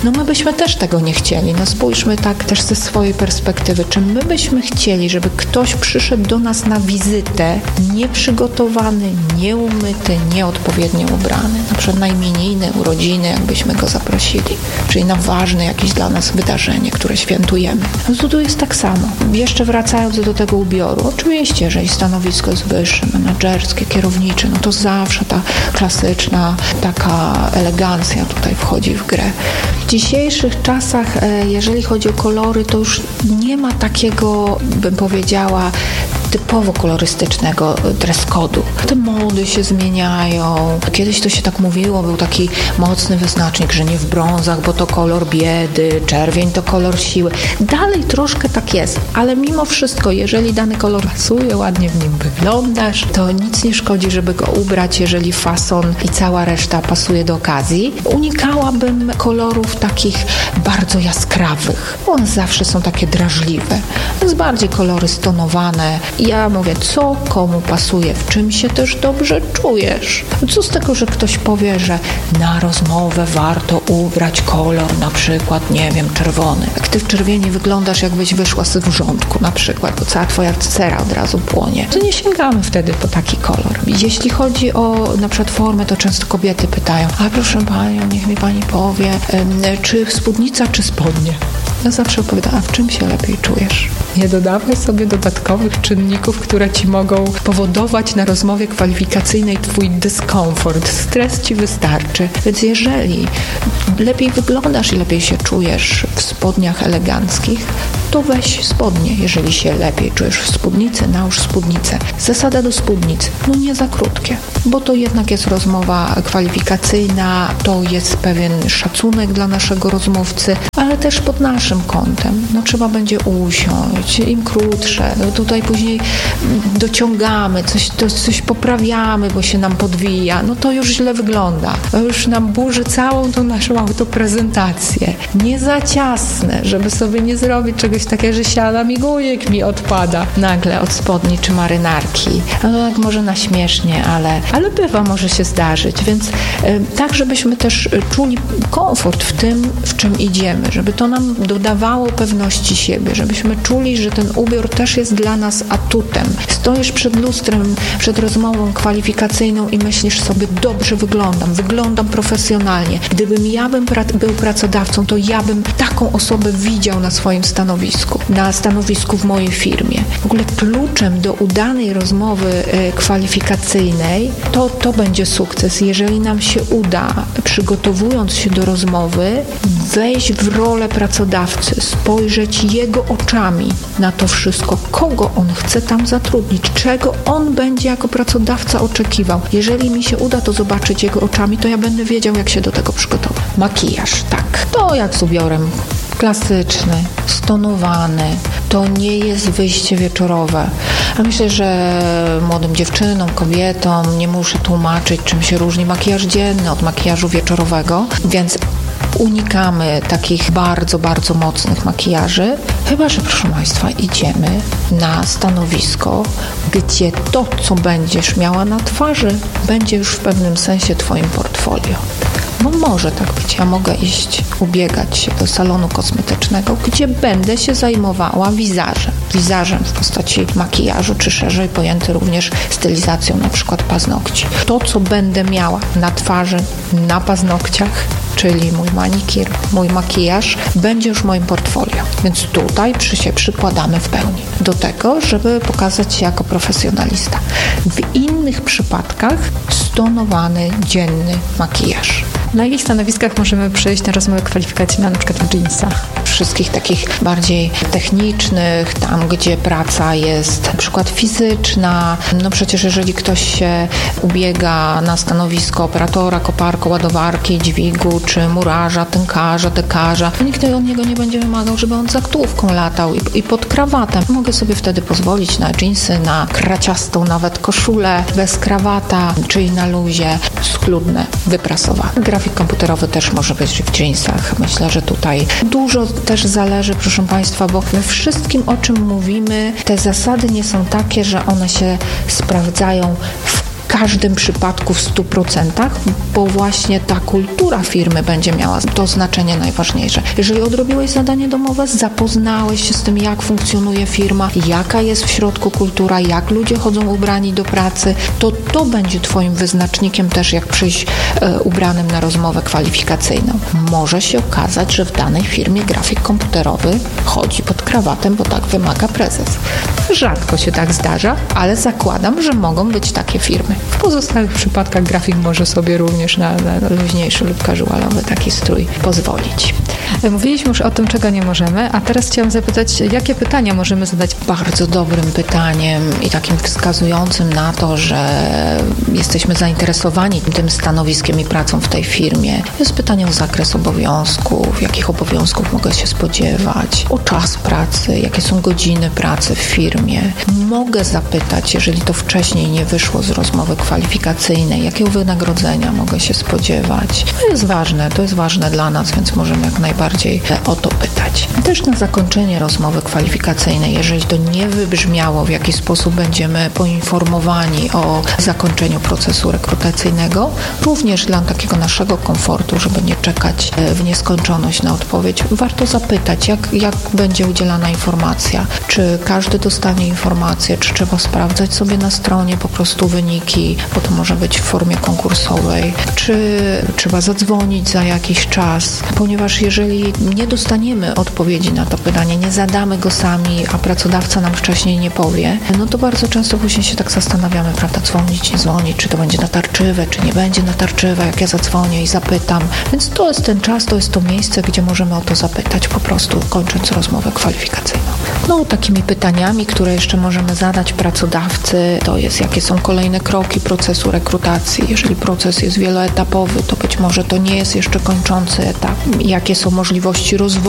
No my byśmy też tego nie chcieli. No spójrzmy tak też ze swojej perspektywy. Czy my byśmy chcieli, żeby ktoś przyszedł do nas na wizytę nieprzygotowany, nieumyty, nieodpowiednio ubrany? Na przykład na imieniny, urodziny, jakbyśmy go zaprosili. Czyli na ważne jakieś dla nas wydarzenie, które świętujemy. No tu jest tak samo. Jeszcze wracając do tego ubioru. Oczywiście, jeżeli stanowisko jest wyższe, menadżerskie, kierownicze, no to zawsze ta klasyczna taka elegancja tutaj wchodzi w grę. W dzisiejszych czasach, jeżeli chodzi o kolory, to już nie ma takiego, bym powiedziała, typowo kolorystycznego dress code'u. Te mody się zmieniają. Kiedyś to się tak mówiło, był taki mocny wyznacznik, że nie w brązach, bo to kolor biedy, czerwień to kolor siły. Dalej troszkę tak jest, ale mimo wszystko, jeżeli dany kolor pasuje, ładnie w nim wyglądasz, to nic nie szkodzi, żeby go ubrać, jeżeli fason i cała reszta pasuje do okazji. Unikałabym kolorów takich bardzo jaskrawych. One zawsze są takie drażliwe. Jest bardziej kolory stonowane. Ja mówię, co komu pasuje, w czym się też dobrze czujesz. Co z tego, że ktoś powie, że na rozmowę warto ubrać kolor, na przykład, nie wiem, czerwony. Jak ty w czerwieni wyglądasz, jakbyś wyszła z wrzątku na przykład, bo cała twoja cera od razu płonie. To nie sięgamy wtedy po taki kolor. Jeśli chodzi o na przykład formę, to często kobiety pytają, a proszę panią, niech mi pani powie, czy spódnica, czy spodnie? Ja zawsze opowiadam, a w czym się lepiej czujesz? Nie dodawaj sobie dodatkowych czynników, które ci mogą powodować na rozmowie kwalifikacyjnej twój dyskomfort. Stres ci wystarczy. Więc jeżeli lepiej wyglądasz i lepiej się czujesz w spodniach eleganckich, to weź spodnie. Jeżeli się lepiej czujesz w spódnicy, nałóż spódnicę. Zasada do spódnic, no nie za krótkie, bo to jednak jest rozmowa kwalifikacyjna, to jest pewien szacunek dla naszego rozmówcy, ale też pod naszym kątem. No trzeba będzie usiąść, im krótsze, no tutaj później dociągamy, coś poprawiamy, bo się nam podwija, no to już źle wygląda. To już nam burzy całą tą naszą autoprezentację. Nie za ciasne, żeby sobie nie zrobić czegoś takiego, że siadam i gujek mi odpada nagle od spodni czy marynarki. No to tak może na śmiesznie, ale bywa, może się zdarzyć, więc tak, żebyśmy też czuli komfort w tym, w czym idziemy, żeby to nam dodawało pewności siebie, żebyśmy czuli, że ten ubiór też jest dla nas atutem. Stoisz przed lustrem, przed rozmową kwalifikacyjną i myślisz sobie, dobrze wyglądam profesjonalnie. Gdybym ja był pracodawcą, to ja bym taką osobę widział na swoim stanowisku w mojej firmie. W ogóle kluczem do udanej rozmowy kwalifikacyjnej to będzie sukces. Jeżeli nam się uda, przygotowując się do rozmowy, wejść w rolę pracodawcy, spojrzeć jego oczami na to wszystko, kogo on chce tam zatrudnić, czego on będzie jako pracodawca oczekiwał. Jeżeli mi się uda to zobaczyć jego oczami, to ja będę wiedział, jak się do tego przygotować. Makijaż, tak. To jak z ubiorem. Klasyczny, stonowany, to nie jest wyjście wieczorowe. A myślę, że młodym dziewczynom, kobietom nie muszę tłumaczyć, czym się różni makijaż dzienny od makijażu wieczorowego, więc unikamy takich bardzo, bardzo mocnych makijaży, chyba że, proszę Państwa, idziemy na stanowisko, gdzie to, co będziesz miała na twarzy, będzie już w pewnym sensie Twoim portfolio. Bo może tak być. Ja mogę iść, ubiegać się do salonu kosmetycznego, gdzie będę się zajmowała wizażem. Wizażem w postaci makijażu, czy szerzej pojęty również stylizacją na przykład paznokci. To, co będę miała na twarzy, na paznokciach, czyli mój manikir, mój makijaż, będzie już w moim portfolio. Więc tutaj się przykładamy w pełni do tego, żeby pokazać się jako profesjonalista. W innych przypadkach stonowany, dzienny makijaż. Na jakich stanowiskach możemy przyjść na rozmowę kwalifikacyjną, na przykład w dżinsach? Wszystkich takich bardziej technicznych, tam gdzie praca jest na przykład fizyczna. No przecież jeżeli ktoś się ubiega na stanowisko operatora, koparko, ładowarki, dźwigu, czy murarza, tynkarza, dekarza, to nikt od niego nie będzie wymagał, żeby on za któwką latał i pod krawatem. Mogę sobie wtedy pozwolić na dżinsy, na kraciastą nawet koszulę, bez krawata, czyli na luzie, schludne, wyprasowane. Grafik komputerowy też może być w dżinsach. Myślę, że tutaj dużo też zależy, proszę Państwa, bo we wszystkim, o czym mówimy, te zasady nie są takie, że one się sprawdzają w każdym przypadku w 100%, bo właśnie ta kultura firmy będzie miała to znaczenie najważniejsze. Jeżeli odrobiłeś zadanie domowe, zapoznałeś się z tym, jak funkcjonuje firma, jaka jest w środku kultura, jak ludzie chodzą ubrani do pracy, to będzie twoim wyznacznikiem też, jak przyjść ubranym na rozmowę kwalifikacyjną. Może się okazać, że w danej firmie grafik komputerowy chodzi pod krawatem, bo tak wymaga prezes. Rzadko się tak zdarza, ale zakładam, że mogą być takie firmy. W pozostałych przypadkach grafik może sobie również na luźniejszy lub casualowy taki strój pozwolić. Mówiliśmy już o tym, czego nie możemy, a teraz chciałam zapytać, jakie pytania możemy zadać? Bardzo dobrym pytaniem i takim wskazującym na to, że jesteśmy zainteresowani tym stanowiskiem i pracą w tej firmie, jest pytanie o zakres obowiązków, jakich obowiązków mogę się spodziewać, o czas pracy, jakie są godziny pracy w firmie. Mogę zapytać, jeżeli to wcześniej nie wyszło z rozmowy kwalifikacyjnej, jakiego wynagrodzenia mogę się spodziewać. To jest ważne dla nas, więc możemy jak najbardziej o to pytać. Też na zakończenie rozmowy kwalifikacyjnej, jeżeli to nie wybrzmiało, w jaki sposób będziemy poinformowani o zakończeniu procesu rekrutacyjnego, również dla takiego naszego komfortu, żeby nie czekać w nieskończoność na odpowiedź, warto zapytać, jak będzie udzielana informacja, czy każdy dostanie informację, czy trzeba sprawdzać sobie na stronie po prostu wyniki, bo to może być w formie konkursowej, czy trzeba zadzwonić za jakiś czas, ponieważ jeżeli nie dostaniemy odpowiedzi na to pytanie, nie zadamy go sami, a pracodawca nam wcześniej nie powie, no to bardzo często później się tak zastanawiamy, prawda, dzwonić, nie dzwonić, czy to będzie natarczywe, czy nie będzie natarczywe, jak ja zadzwonię i zapytam. Więc to jest ten czas, to jest to miejsce, gdzie możemy o to zapytać, po prostu kończąc rozmowę kwalifikacyjną. No, takimi pytaniami, które jeszcze możemy zadać pracodawcy, to jest, jakie są kolejne kroki procesu rekrutacji. Jeżeli proces jest wieloetapowy, to być może to nie jest jeszcze kończący etap. Jakie są możliwości rozwoju